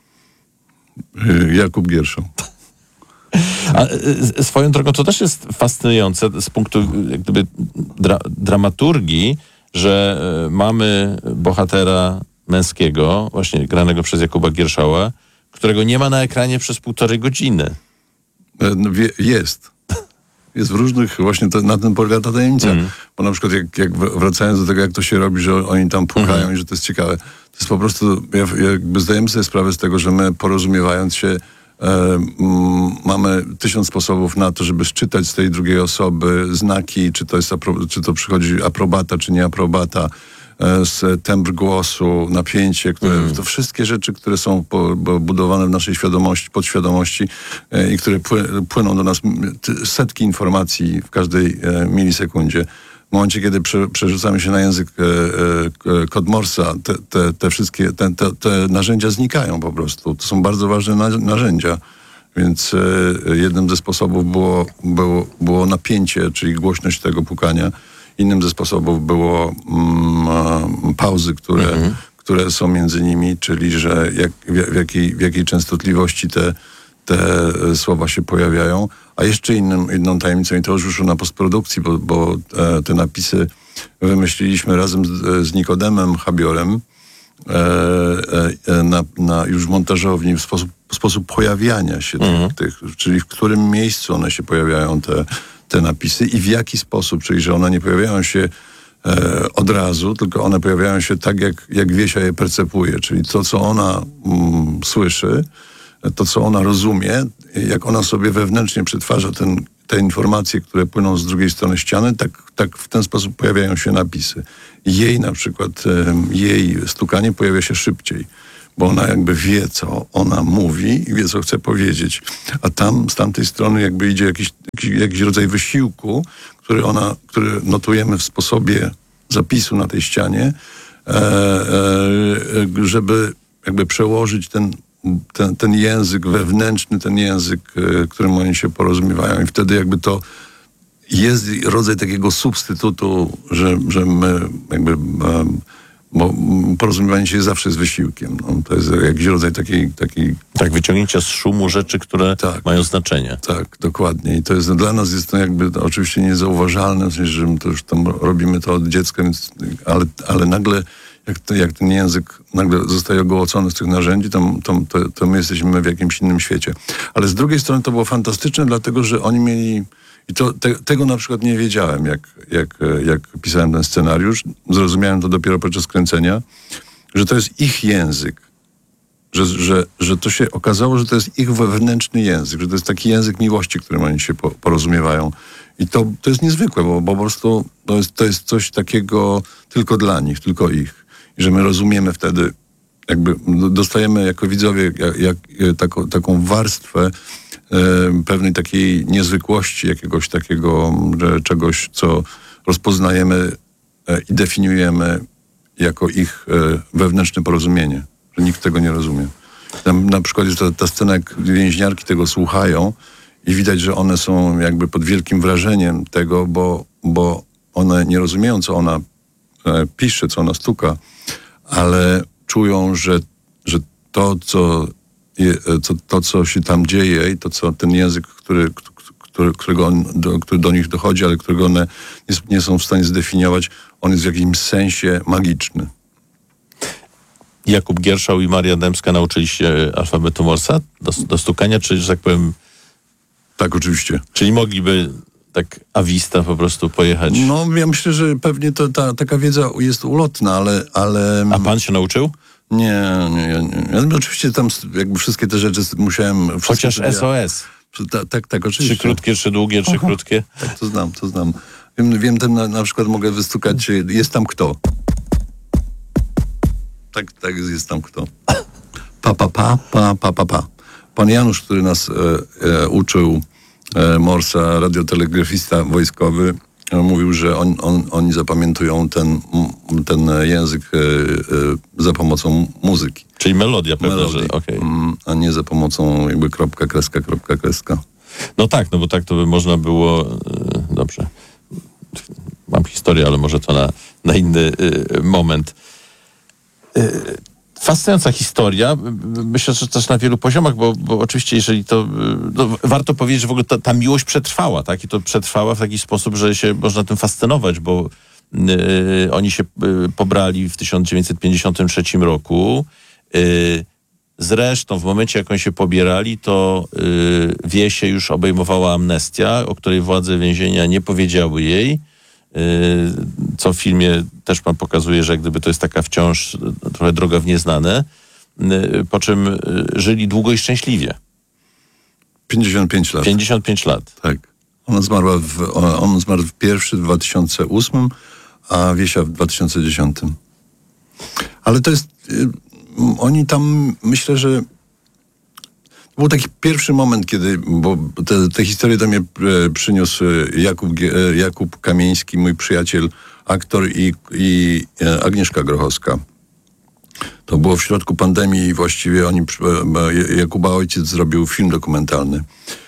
Jakub Gierszał. A swoją drogą to też jest fascynujące z punktu jak gdyby dra, dramaturgii, że mamy bohatera męskiego, właśnie granego przez Jakuba Gierszała, którego nie ma na ekranie przez półtorej godziny. No, wie, jest. Jest w różnych, właśnie to, na tym polega ta tajemnica. Mm. Bo na przykład jak, jak wracając do tego, jak to się robi, że oni tam pukają mm. i że to jest ciekawe, to jest po prostu, jakby zdajemy sobie sprawę z tego, że my porozumiewając się E, m, mamy tysiąc sposobów na to, żeby szczytać z tej drugiej osoby znaki, czy to, jest apro, czy to przychodzi aprobata, czy nie aprobata, e, z tembr głosu, napięcie, które, mm. to wszystkie rzeczy, które są po, bo budowane w naszej świadomości, podświadomości e, i które pły, płyną do nas t, setki informacji w każdej e, milisekundzie. W momencie, kiedy prze, przerzucamy się na język e, e, kod Morsa, te, te, te wszystkie te, te, te narzędzia znikają po prostu. To są bardzo ważne na, narzędzia. Więc e, jednym ze sposobów było, było, było napięcie, czyli głośność tego pukania. Innym ze sposobów było mm, pauzy, które, mhm. które są między nimi, czyli że jak, w, w, jakiej, w jakiej częstotliwości te te słowa się pojawiają. A jeszcze innym, inną tajemnicą, i to już wyszło na postprodukcji, bo, bo e, te napisy wymyśliliśmy razem z, z Nikodemem Habiorem e, e, na, na już w montażowni w sposób, w sposób pojawiania się mhm. tych, tych, czyli w którym miejscu one się pojawiają, te, te napisy i w jaki sposób, czyli że one nie pojawiają się e, od razu, tylko one pojawiają się tak, jak, jak Wiesia je percepuje, czyli to, co ona mm, słyszy, to, co ona rozumie, jak ona sobie wewnętrznie przetwarza ten, te informacje, które płyną z drugiej strony ściany, tak, tak w ten sposób pojawiają się napisy. Jej na przykład, e, jej stukanie pojawia się szybciej, bo ona jakby wie, co ona mówi i wie, co chce powiedzieć. A tam, z tamtej strony jakby idzie jakiś, jakiś, jakiś rodzaj wysiłku, który ona, który notujemy w sposobie zapisu na tej ścianie, e, e, żeby jakby przełożyć ten, ten, ten język wewnętrzny, ten język, e, którym oni się porozumiewają. I wtedy jakby to jest rodzaj takiego substytutu, że, że my jakby... E, bo porozumiewanie się zawsze z wysiłkiem. No, to jest jakiś rodzaj takiej... takiej... Tak, wyciągnięcia z szumu rzeczy, które tak, mają znaczenie. Tak, dokładnie. I to jest dla nas jest to jakby to oczywiście niezauważalne, w sensie, że my to już tam robimy to od dziecka, więc, ale, ale nagle jak, to, jak ten język nagle zostaje ogołocony z tych narzędzi, to, to, to, to my jesteśmy w jakimś innym świecie. Ale z drugiej strony to było fantastyczne, dlatego że oni mieli... I to, te, tego na przykład nie wiedziałem, jak, jak, jak pisałem ten scenariusz. Zrozumiałem to dopiero podczas kręcenia, że to jest ich język. Że, że, że to się okazało, że to jest ich wewnętrzny język, że to jest taki język miłości, którym oni się po, porozumiewają. I to, to jest niezwykłe, bo, bo po prostu to jest, to jest coś takiego tylko dla nich, tylko ich. I że my rozumiemy wtedy, jakby dostajemy jako widzowie jak, jak, taką, taką warstwę pewnej takiej niezwykłości, jakiegoś takiego że czegoś, co rozpoznajemy i definiujemy jako ich wewnętrzne porozumienie, że nikt tego nie rozumie. Tam na przykład jest ta, ta scena, jak więźniarki tego słuchają i widać, że one są jakby pod wielkim wrażeniem tego, bo, bo one nie rozumieją, co ona pisze, co ona stuka, ale czują, że, że to, co To, to, co się tam dzieje i to, co ten język, który, który, którego on, do, który do nich dochodzi, ale którego one nie, nie są w stanie zdefiniować, on jest w jakimś sensie magiczny. Jakub Gierszał i Maria Dębska nauczyli się alfabetu Morsa do, do stukania, czy, że tak powiem... Tak, oczywiście. Czyli mogliby tak a vista po prostu pojechać? No, ja myślę, że pewnie to, ta, taka wiedza jest ulotna, ale, ale... A pan się nauczył? Nie, nie, nie. Ja oczywiście tam jakby wszystkie te rzeczy musiałem... Chociaż S O S. Tak, tak, tak, oczywiście. Trzy krótkie, trzy długie, trzy Aha. krótkie. Tak, to znam, to znam. Wiem, wiem ten na, na przykład mogę wystukać, jest tam kto. Tak, tak, jest tam kto. Pa, pa, pa, pa, pa, pa, pa. Pan Janusz, który nas e, e, uczył e, Morsa, radiotelegrafista wojskowy, mówił, że on, on, oni zapamiętują ten, ten język e, e, za pomocą muzyki. Czyli melodia pewna, Melodii, że okej. Okay. A nie za pomocą jakby kropka, kreska, kropka, kreska. No tak, no bo tak to by można było... E, dobrze. Mam historię, ale może to na, na inny e, moment. E, Fascynująca historia. Myślę, że też na wielu poziomach, bo, bo oczywiście jeżeli to... No, warto powiedzieć, że w ogóle ta, ta miłość przetrwała, tak? I to przetrwała w taki sposób, że się można tym fascynować, bo yy, oni się yy, pobrali w tysiąc dziewięćset pięćdziesiątym trzecim roku. Yy, zresztą w momencie, jak oni się pobierali, to yy, Wiesię już obejmowała amnestia, o której władze więzienia nie powiedziały jej. Co w filmie też pan pokazuje, że jak gdyby to jest taka wciąż trochę droga w nieznane, po czym żyli długo i szczęśliwie. pięćdziesiąt pięć lat. pięćdziesiąt pięć lat. Tak. Ona zmarła w, on zmarł w pierwszy w dwa tysiące ósmym, a Wiesia w dwa tysiące dziesiątym. Ale to jest... Oni tam, myślę, że to był taki pierwszy moment, kiedy, bo te, te historie do mnie przyniósł Jakub, Jakub Kamieński, mój przyjaciel, aktor i, i Agnieszka Grochowska. To było w środku pandemii i właściwie oni, Jakuba ojciec zrobił film dokumentalny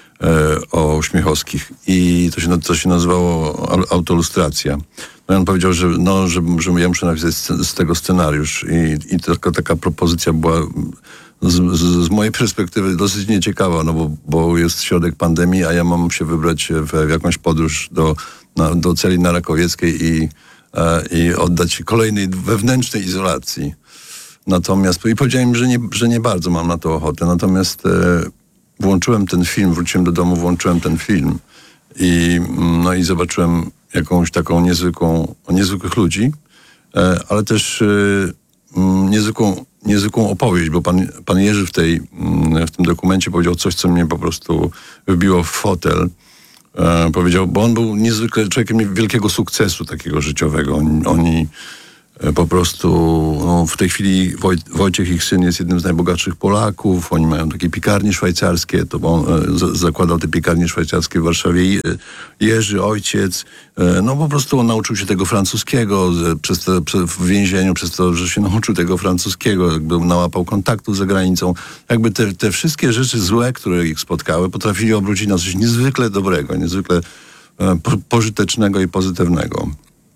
o Śmiechowskich i to się, to się nazywało Autolustracja. No i on powiedział, że, no, że, że ja muszę napisać z, z tego scenariusz i, i taka, taka propozycja była z, z, z mojej perspektywy dosyć nieciekawa, no bo, bo jest środek pandemii, a ja mam się wybrać w, w jakąś podróż do, na, do celi na Rakowieckiej i, e, i oddać się kolejnej wewnętrznej izolacji. Natomiast, i powiedziałem, że nie, że nie bardzo mam na to ochotę, natomiast e, włączyłem ten film, wróciłem do domu, włączyłem ten film I, no i zobaczyłem jakąś taką niezwykłą, niezwykłych ludzi, ale też niezwykłą, niezwykłą opowieść, bo pan, pan Jerzy w, tej, w tym dokumencie powiedział coś, co mnie po prostu wbiło w fotel. Powiedział, bo on był niezwykle człowiekiem wielkiego sukcesu takiego życiowego. Oni, oni po prostu, no, w tej chwili Woj, Wojciech, ich syn, jest jednym z najbogatszych Polaków. Oni mają takie piekarnie szwajcarskie, to on e, z, zakładał te piekarnie szwajcarskie w Warszawie. Jerzy, ojciec, e, no po prostu on nauczył się tego francuskiego z, przez te, przez, w więzieniu, przez to, że się nauczył tego francuskiego, jakby nałapał kontaktu za granicą. Jakby te, te wszystkie rzeczy złe, które ich spotkały, potrafili obrócić na coś niezwykle dobrego, niezwykle e, po, pożytecznego i pozytywnego.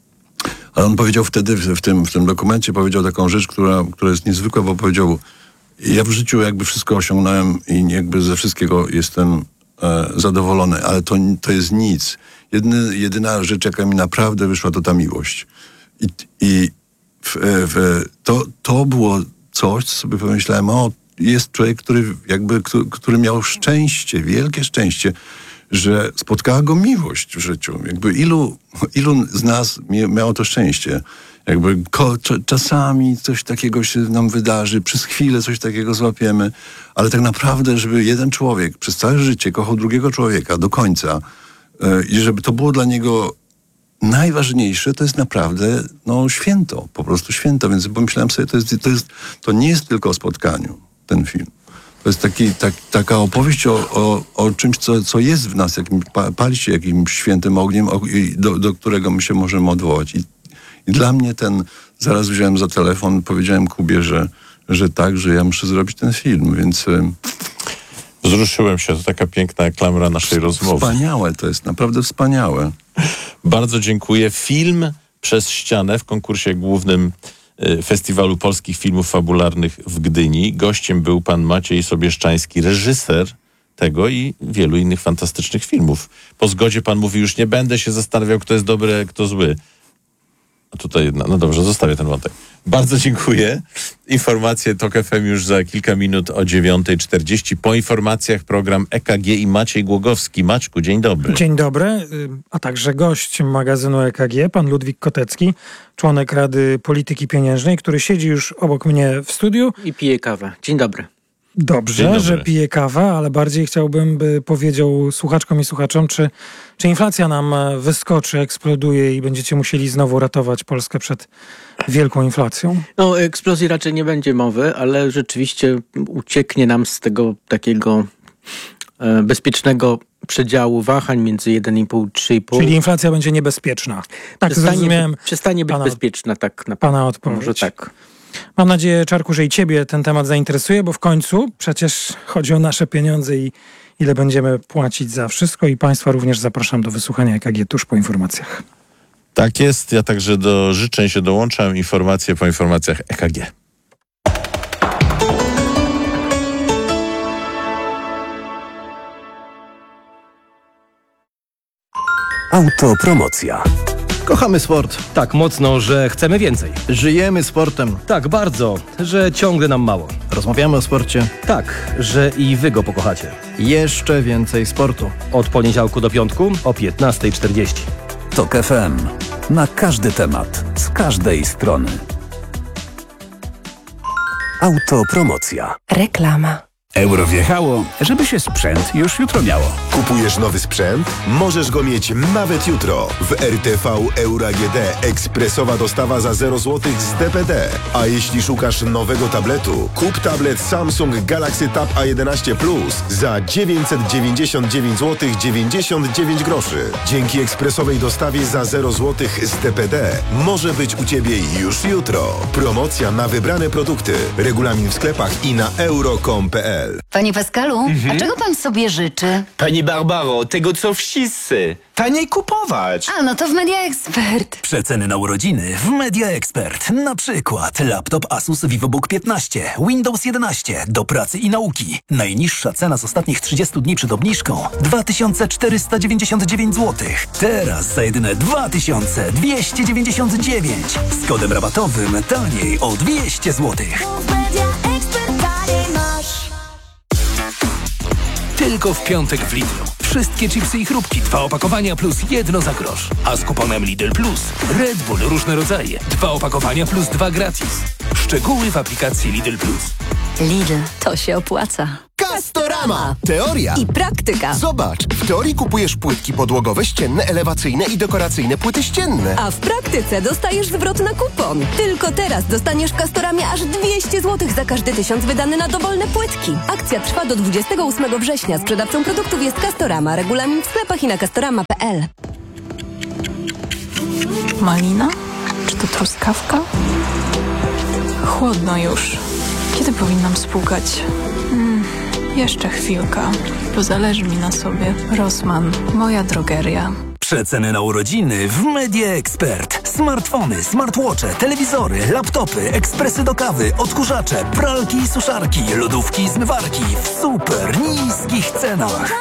Ale on powiedział wtedy, w tym, w tym dokumencie, powiedział taką rzecz, która, która jest niezwykła, bo powiedział, ja w życiu jakby wszystko osiągnąłem i jakby ze wszystkiego jestem e, zadowolony, ale to, to jest nic. Jedyny, jedyna rzecz, jaka mi naprawdę wyszła, to ta miłość. I, i w, w, to, to było coś, co sobie pomyślałem, o, jest człowiek, który jakby, który, który miał szczęście, wielkie szczęście, że spotkała go miłość w życiu. Jakby ilu, ilu z nas miało to szczęście. Jakby ko, czasami coś takiego się nam wydarzy, przez chwilę coś takiego złapiemy, ale tak naprawdę, żeby jeden człowiek przez całe życie kochał drugiego człowieka do końca yy, i żeby to było dla niego najważniejsze, to jest naprawdę no, święto, po prostu święto. Więc pomyślałem sobie, to, jest, to, jest, to nie jest tylko o spotkaniu, ten film. To jest taki, tak, taka opowieść o, o, o czymś, co, co jest w nas, jakim, pali się jakimś świętym ogniem, do, do którego my się możemy odwołać. I, I dla mnie ten, zaraz wziąłem za telefon, powiedziałem Kubie, że, że tak, że ja muszę zrobić ten film, więc... Wzruszyłem się, to taka piękna klamra naszej rozmowy. Wspaniałe to jest, naprawdę wspaniałe. Bardzo dziękuję. Film Przez ścianę w konkursie głównym Festiwalu Polskich Filmów Fabularnych w Gdyni. Gościem był pan Maciej Sobieszczański, reżyser tego i wielu innych fantastycznych filmów. Po zgodzie pan mówi, już nie będę się zastanawiał, kto jest dobry, kto zły. A tutaj jedna, no dobrze, zostawię ten wątek. Bardzo dziękuję. Informacje Tok F M już za kilka minut o dziewiąta czterdzieści. Po informacjach program E K G i Maciej Głogowski. Maćku, dzień dobry. Dzień dobry, a także gość magazynu E K G, pan Ludwik Kotecki, członek Rady Polityki Pieniężnej, który siedzi już obok mnie w studiu. I pije kawę. Dzień dobry. Dobrze, że pije kawę, ale bardziej chciałbym, by powiedział słuchaczkom i słuchaczom, czy, czy inflacja nam wyskoczy, eksploduje i będziecie musieli znowu ratować Polskę przed wielką inflacją? No, o eksplozji raczej nie będzie mowy, ale rzeczywiście ucieknie nam z tego takiego e, bezpiecznego przedziału wahań między jeden i pół, trzy i pół. Czyli inflacja będzie niebezpieczna. Tak przestanie, zrozumiałem. Przestanie być pana, bezpieczna, tak na pana odpowiedź. Może tak. Mam nadzieję, Czarku, że i ciebie ten temat zainteresuje, bo w końcu przecież chodzi o nasze pieniądze i ile będziemy płacić za wszystko i państwa również zapraszam do wysłuchania E K G tuż po informacjach. Tak jest, ja także do życzeń się dołączam. Informacje po informacjach E K G. Autopromocja. Kochamy sport. Tak mocno, że chcemy więcej. Żyjemy sportem. Tak bardzo, że ciągle nam mało. Rozmawiamy o sporcie. Tak, że i wy go pokochacie. Jeszcze więcej sportu. Od poniedziałku do piątku o piętnasta czterdzieści. Tok F M. Na każdy temat, z każdej strony. Autopromocja. Reklama. Euro wjechało, żeby się sprzęt już jutro miało. Kupujesz nowy sprzęt? Możesz go mieć nawet jutro. W R T V Euro A G D ekspresowa dostawa za zero złotych z D P D. A jeśli szukasz nowego tabletu, kup tablet Samsung Galaxy Tab A jedenaście Plus za dziewięćset dziewięćdziesiąt dziewięć złotych dziewięćdziesiąt dziewięć groszy. Dzięki ekspresowej dostawie za zero złotych z D P D może być u Ciebie już jutro. Promocja na wybrane produkty. Regulamin w sklepach i na euro kropka com kropka p l. Panie Pascalu, Mhm. a czego pan sobie życzy? Pani Barbaro, tego co wszyscy. Taniej kupować. A, no to w Media Expert. Przeceny na urodziny w Media Expert. Na przykład laptop Asus VivoBook piętnaście, Windows jedenaście do pracy i nauki. Najniższa cena z ostatnich trzydziestu dni przed obniżką dwa tysiące czterysta dziewięćdziesiąt dziewięć złotych. Teraz za jedyne dwa tysiące dwieście dziewięćdziesiąt dziewięć. Z kodem rabatowym taniej o dwieście złotych. Tylko w piątek w Lidlu. wszystkie chipsy i chrupki. Dwa opakowania plus jedno za grosz. A z kuponem Lidl Plus Red Bull różne rodzaje. Dwa opakowania plus dwa gratis. Szczegóły w aplikacji Lidl Plus. Lidl, to się opłaca. Castorama. Teoria i praktyka. Zobacz, w teorii kupujesz płytki podłogowe, ścienne, elewacyjne i dekoracyjne płyty ścienne. A w praktyce dostajesz zwrot na kupon. Tylko teraz dostaniesz w Castoramie aż dwieście złotych za każdy tysiąc wydany na dowolne płytki. Akcja trwa do dwudziestego ósmego września. Sprzedawcą produktów jest Castorama. Regulamin w sklepach i na castorama kropka p l. Malina? Czy to truskawka? Chłodno już. Kiedy powinnam spłukać? Hmm, jeszcze chwilka, bo zależy mi na sobie. Rossmann, moja drogeria. Przeceny na urodziny w Media Expert. Smartfony, smartwatche, telewizory, laptopy, ekspresy do kawy, odkurzacze, pralki i suszarki, lodówki i zmywarki w super niskich cenach.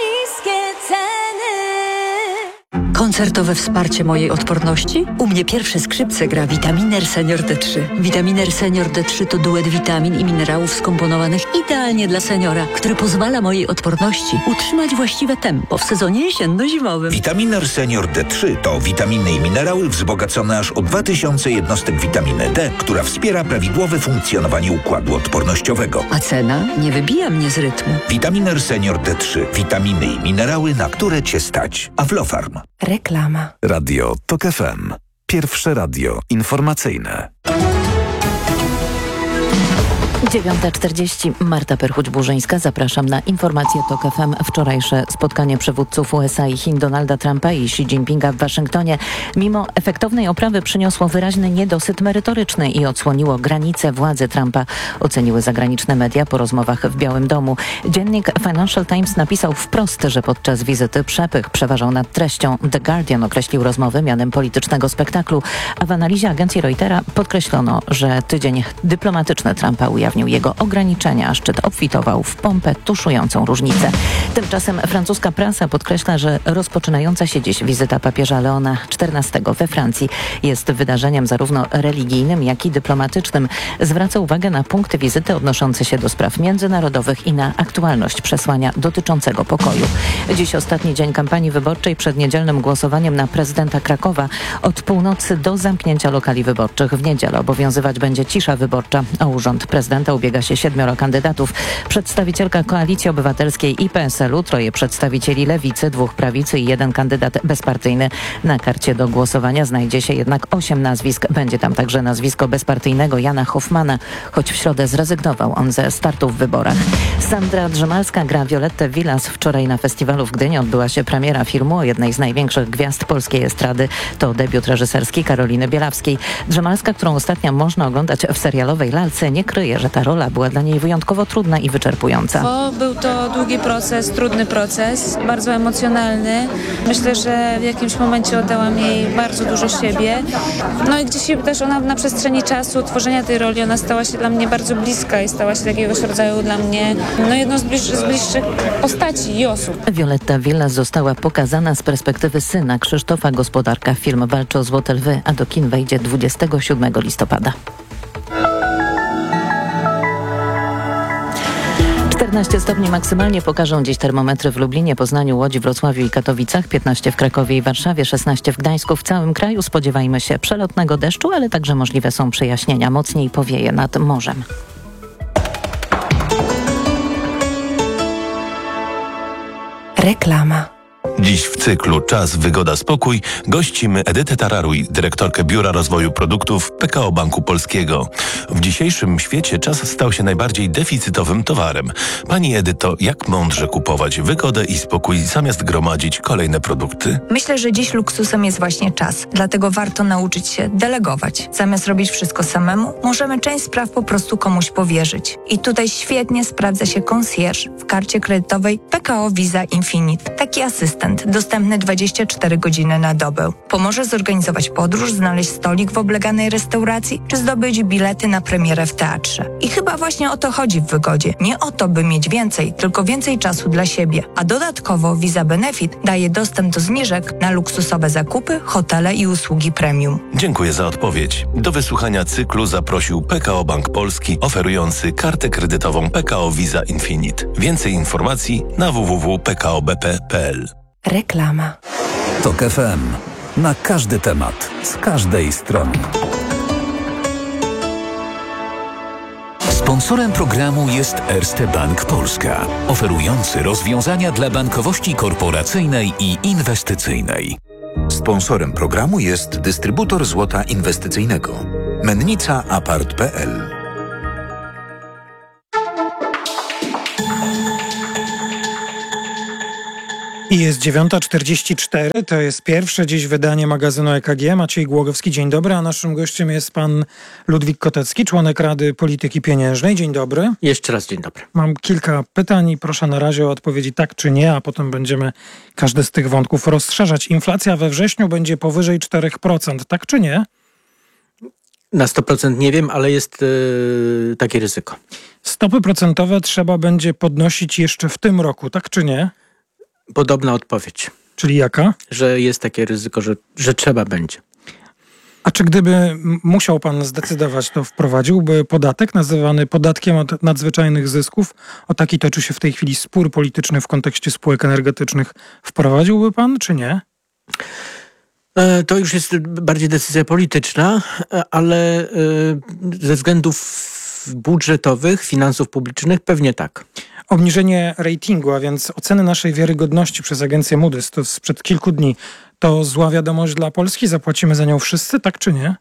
Koncertowe wsparcie mojej odporności? U mnie pierwsze skrzypce gra Vitaminer Senior D trzy. Vitaminer Senior D trzy to duet witamin i minerałów skomponowanych idealnie dla seniora, który pozwala mojej odporności utrzymać właściwe tempo w sezonie jesienno-zimowym. Vitaminer Senior D trzy to witaminy i minerały wzbogacone aż o dwa tysiące jednostek witaminy D, która wspiera prawidłowe funkcjonowanie układu odpornościowego. A cena nie wybija mnie z rytmu. Vitaminer Senior D trzy. Witaminy i minerały, na które Cię stać. Aflofarm. Reklama. Radio Tok F M. Pierwsze radio informacyjne. dziewiąta czterdzieści. Marta Perchuć-Burzyńska. Zapraszam na informacje Tok F M. Wczorajsze spotkanie przywódców U S A i Chin Donalda Trumpa i Xi Jinpinga w Waszyngtonie mimo efektownej oprawy przyniosło wyraźny niedosyt merytoryczny i odsłoniło granice władzy Trumpa, oceniły zagraniczne media po rozmowach w Białym Domu. Dziennik Financial Times napisał wprost, że podczas wizyty przepych przeważał nad treścią. The Guardian określił rozmowy mianem politycznego spektaklu, a w analizie agencji Reutera podkreślono, że tydzień dyplomatyczny Trumpa ujawnił jego ograniczenia, a szczyt obfitował w pompę tuszującą różnice. Tymczasem francuska prasa podkreśla, że rozpoczynająca się dziś wizyta papieża Leona czternastego we Francji jest wydarzeniem zarówno religijnym, jak i dyplomatycznym. Zwraca uwagę na punkty wizyty odnoszące się do spraw międzynarodowych i na aktualność przesłania dotyczącego pokoju. Dziś ostatni dzień kampanii wyborczej przed niedzielnym głosowaniem na prezydenta Krakowa. Od północy do zamknięcia lokali wyborczych w niedzielę obowiązywać będzie cisza wyborcza. O urząd prezydenta ubiega się siedmioro kandydatów. Przedstawicielka Koalicji Obywatelskiej i P S L u, troje przedstawicieli Lewicy, dwóch prawicy i jeden kandydat bezpartyjny. Na karcie do głosowania znajdzie się jednak osiem nazwisk. Będzie tam także nazwisko bezpartyjnego Jana Hoffmana, choć w środę zrezygnował on ze startu w wyborach. Sandra Drzemalska gra Violettę Villas. Wczoraj na festiwalu w Gdyni odbyła się premiera filmu o jednej z największych gwiazd polskiej estrady. To debiut reżyserski Karoliny Bielawskiej. Drzemalska, którą ostatnio można oglądać w serialowej Lalce, nie kryje, że ta rola była dla niej wyjątkowo trudna i wyczerpująca. Bo był to długi proces, trudny proces, bardzo emocjonalny. Myślę, że w jakimś momencie oddałam jej bardzo dużo siebie. No i gdzieś też ona na przestrzeni czasu tworzenia tej roli, ona stała się dla mnie bardzo bliska i stała się jakiegoś rodzaju dla mnie no jedną z, bliż, z bliższych postaci i osób. Violetta Villas została pokazana z perspektywy syna Krzysztofa Gospodarka. Film walczy o Złote Lwy, a do kin wejdzie dwudziestego siódmego listopada. czternaście stopni maksymalnie pokażą dziś termometry w Lublinie, Poznaniu, Łodzi, Wrocławiu i Katowicach, piętnaście w Krakowie i Warszawie, szesnaście w Gdańsku. W całym kraju spodziewajmy się przelotnego deszczu, ale także możliwe są przejaśnienia. Mocniej powieje nad morzem. Reklama. Dziś w cyklu Czas, Wygoda, Spokój gościmy Edytę Tararuj, dyrektorkę Biura Rozwoju Produktów P K O Banku Polskiego. W dzisiejszym świecie czas stał się najbardziej deficytowym towarem. Pani Edyto, jak mądrze kupować wygodę i spokój zamiast gromadzić kolejne produkty? Myślę, że dziś luksusem jest właśnie czas. Dlatego warto nauczyć się delegować. Zamiast robić wszystko samemu, możemy część spraw po prostu komuś powierzyć. I tutaj świetnie sprawdza się concierge w karcie kredytowej P K O Visa Infinite. Taki asystent asystent, dostępny dwadzieścia cztery godziny na dobę. Pomoże zorganizować podróż, znaleźć stolik w obleganej restauracji, czy zdobyć bilety na premierę w teatrze. I chyba właśnie o to chodzi w wygodzie. Nie o to, by mieć więcej, tylko więcej czasu dla siebie. A dodatkowo Visa Benefit daje dostęp do zniżek na luksusowe zakupy, hotele i usługi premium. Dziękuję za odpowiedź. Do wysłuchania cyklu zaprosił P K O Bank Polski, oferujący kartę kredytową P K O Visa Infinite. Więcej informacji na w w w kropka p k o b p kropka p l. Reklama. Tok F M. Na każdy temat, z każdej strony. Sponsorem programu jest Erste Bank Polska, oferujący rozwiązania dla bankowości korporacyjnej i inwestycyjnej. Sponsorem programu jest dystrybutor złota inwestycyjnego Mennica Apart kropka p l. I jest dziewiąta czterdzieści cztery, to jest pierwsze dziś wydanie magazynu E K G. Maciej Głogowski, dzień dobry, a naszym gościem jest pan Ludwik Kotecki, członek Rady Polityki Pieniężnej. Dzień dobry. Jeszcze raz dzień dobry. Mam kilka pytań i proszę na razie o odpowiedzi tak czy nie, a potem będziemy każdy z tych wątków rozszerzać. Inflacja we wrześniu będzie powyżej cztery procent, tak czy nie? Na sto procent nie wiem, ale jest yy, takie ryzyko. Stopy procentowe trzeba będzie podnosić jeszcze w tym roku, tak czy nie? Podobna odpowiedź. Czyli jaka? Że jest takie ryzyko, że, że trzeba będzie. A czy gdyby musiał pan zdecydować, to wprowadziłby podatek nazywany podatkiem od nadzwyczajnych zysków? O taki toczy się w tej chwili spór polityczny w kontekście spółek energetycznych. Wprowadziłby pan, czy nie? To już jest bardziej decyzja polityczna, ale ze względów budżetowych, finansów publicznych pewnie tak. Obniżenie ratingu, a więc oceny naszej wiarygodności przez agencję Moody's, to sprzed kilku dni, to zła wiadomość dla Polski? Zapłacimy za nią wszyscy, tak czy nie?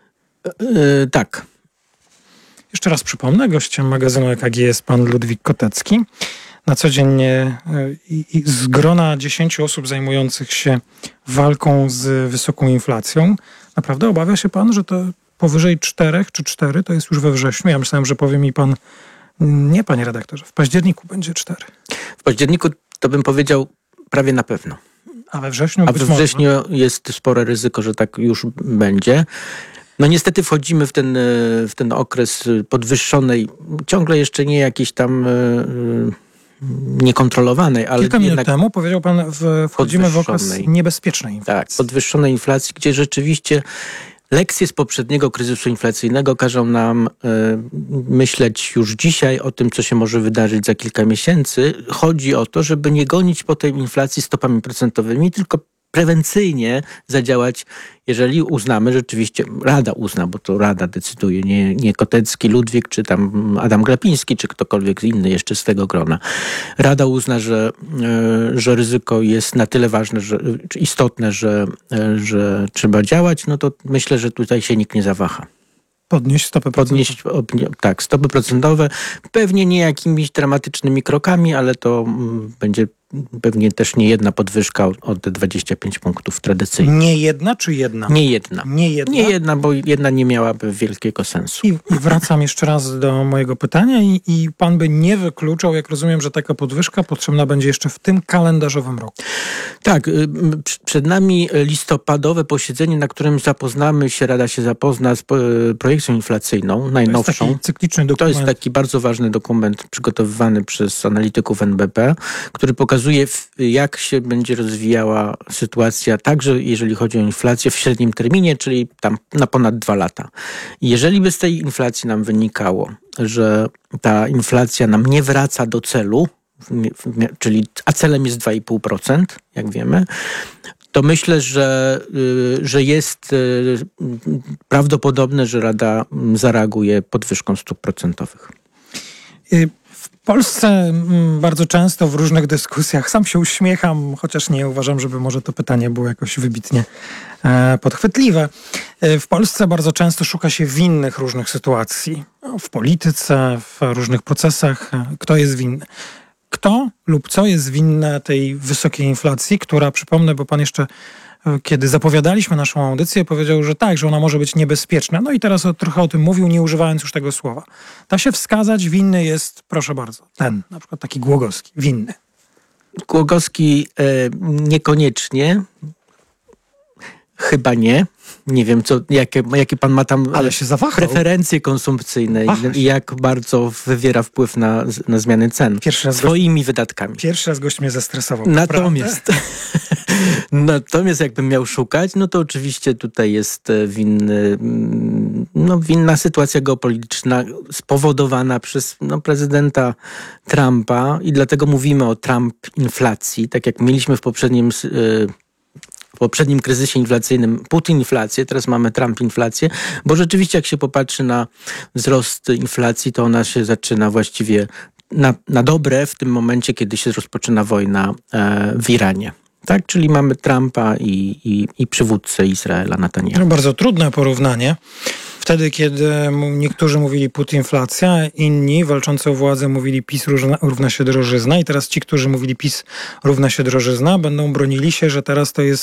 Yy, tak. Jeszcze raz przypomnę, gościem magazynu E K G jest pan Ludwik Kotecki. Na co dzień i, i z grona dziesięciu osób zajmujących się walką z wysoką inflacją. Naprawdę obawia się pan, że to powyżej czterech czy cztery to jest już we wrześniu? Ja myślałem, że powie mi pan, nie panie redaktorze, w październiku będzie cztery. W październiku to bym powiedział prawie na pewno. A we wrześniu? A we wrześniu jest spore ryzyko, że tak już będzie. No niestety wchodzimy w ten, w ten okres podwyższonej, ciągle jeszcze nie jakiejś tam niekontrolowanej, ale kilka minut jednak temu powiedział pan, w, wchodzimy w okres niebezpiecznej inflacji. Tak, podwyższonej inflacji, gdzie rzeczywiście lekcje z poprzedniego kryzysu inflacyjnego każą nam y, myśleć już dzisiaj o tym, co się może wydarzyć za kilka miesięcy. Chodzi o to, żeby nie gonić po tej inflacji stopami procentowymi, tylko prewencyjnie zadziałać, jeżeli uznamy rzeczywiście, Rada uzna, bo to Rada decyduje, nie, nie Kotecki, Ludwik, czy tam Adam Glapiński, czy ktokolwiek inny jeszcze z tego grona. Rada uzna, że, że ryzyko jest na tyle ważne, że, czy istotne, że, że trzeba działać, no to myślę, że tutaj się nikt nie zawaha. Podnieść stopy procentowe. Podnieść, tak, stopy procentowe. Pewnie nie jakimiś dramatycznymi krokami, ale to będzie pewnie też nie jedna podwyżka o te dwadzieścia pięć punktów tradycyjnie. Nie jedna czy jedna? Nie jedna. Nie jedna? Nie jedna, bo jedna nie miałaby wielkiego sensu. I, i wracam jeszcze raz do mojego pytania i, i pan by nie wykluczał, jak rozumiem, że taka podwyżka potrzebna będzie jeszcze w tym kalendarzowym roku. Tak. Przed nami listopadowe posiedzenie, na którym zapoznamy się, Rada się zapozna z projekcją inflacyjną, najnowszą. To jest taki cykliczny dokument. To jest taki bardzo ważny dokument przygotowywany przez analityków N B P, który pokazuje, jak się będzie rozwijała sytuacja, także jeżeli chodzi o inflację w średnim terminie, czyli tam na ponad dwa lata. I jeżeli by z tej inflacji nam wynikało, że ta inflacja nam nie wraca do celu, czyli, a celem jest dwa i pół procent, jak wiemy, to myślę, że, że jest prawdopodobne, że Rada zareaguje podwyżką stóp procentowych. W Polsce bardzo często w różnych dyskusjach, sam się uśmiecham, chociaż nie uważam, żeby może to pytanie było jakoś wybitnie podchwytliwe. W Polsce bardzo często szuka się winnych różnych sytuacji. W polityce, w różnych procesach. Kto jest winny? Kto lub co jest winne tej wysokiej inflacji, która, przypomnę, bo pan jeszcze, kiedy zapowiadaliśmy naszą audycję, powiedział, że tak, że ona może być niebezpieczna. No i teraz o, trochę o tym mówił, nie używając już tego słowa. Da się wskazać, winny jest, proszę bardzo, ten, na przykład taki Głogowski, winny. Głogowski e, niekoniecznie. Chyba nie. Nie wiem, co, jakie, jakie pan ma tam Ale się zawahał. preferencje konsumpcyjne i jak bardzo wywiera wpływ na, na zmiany cen Pierwszy raz swoimi gość, wydatkami. Pierwszy raz gość mnie zestresował. Natomiast, natomiast jakbym miał szukać, no to oczywiście tutaj jest winny, no, winna sytuacja geopolityczna spowodowana przez no, prezydenta Trumpa i dlatego mówimy o Trump-inflacji, tak jak mieliśmy w poprzednim yy, w poprzednim kryzysie inflacyjnym Putin-inflację, teraz mamy Trump-inflację, bo rzeczywiście jak się popatrzy na wzrost inflacji, to ona się zaczyna właściwie na, na dobre w tym momencie, kiedy się rozpoczyna wojna e, w Iranie. Tak? Czyli mamy Trumpa i, i, i przywódcę Izraela, Netanyahu. No, bardzo trudne porównanie. Wtedy, kiedy niektórzy mówili putinflacja, inni walczący o władzę mówili PiS równa, równa się drożyzna i teraz ci, którzy mówili PiS równa się drożyzna, będą bronili się, że teraz to jest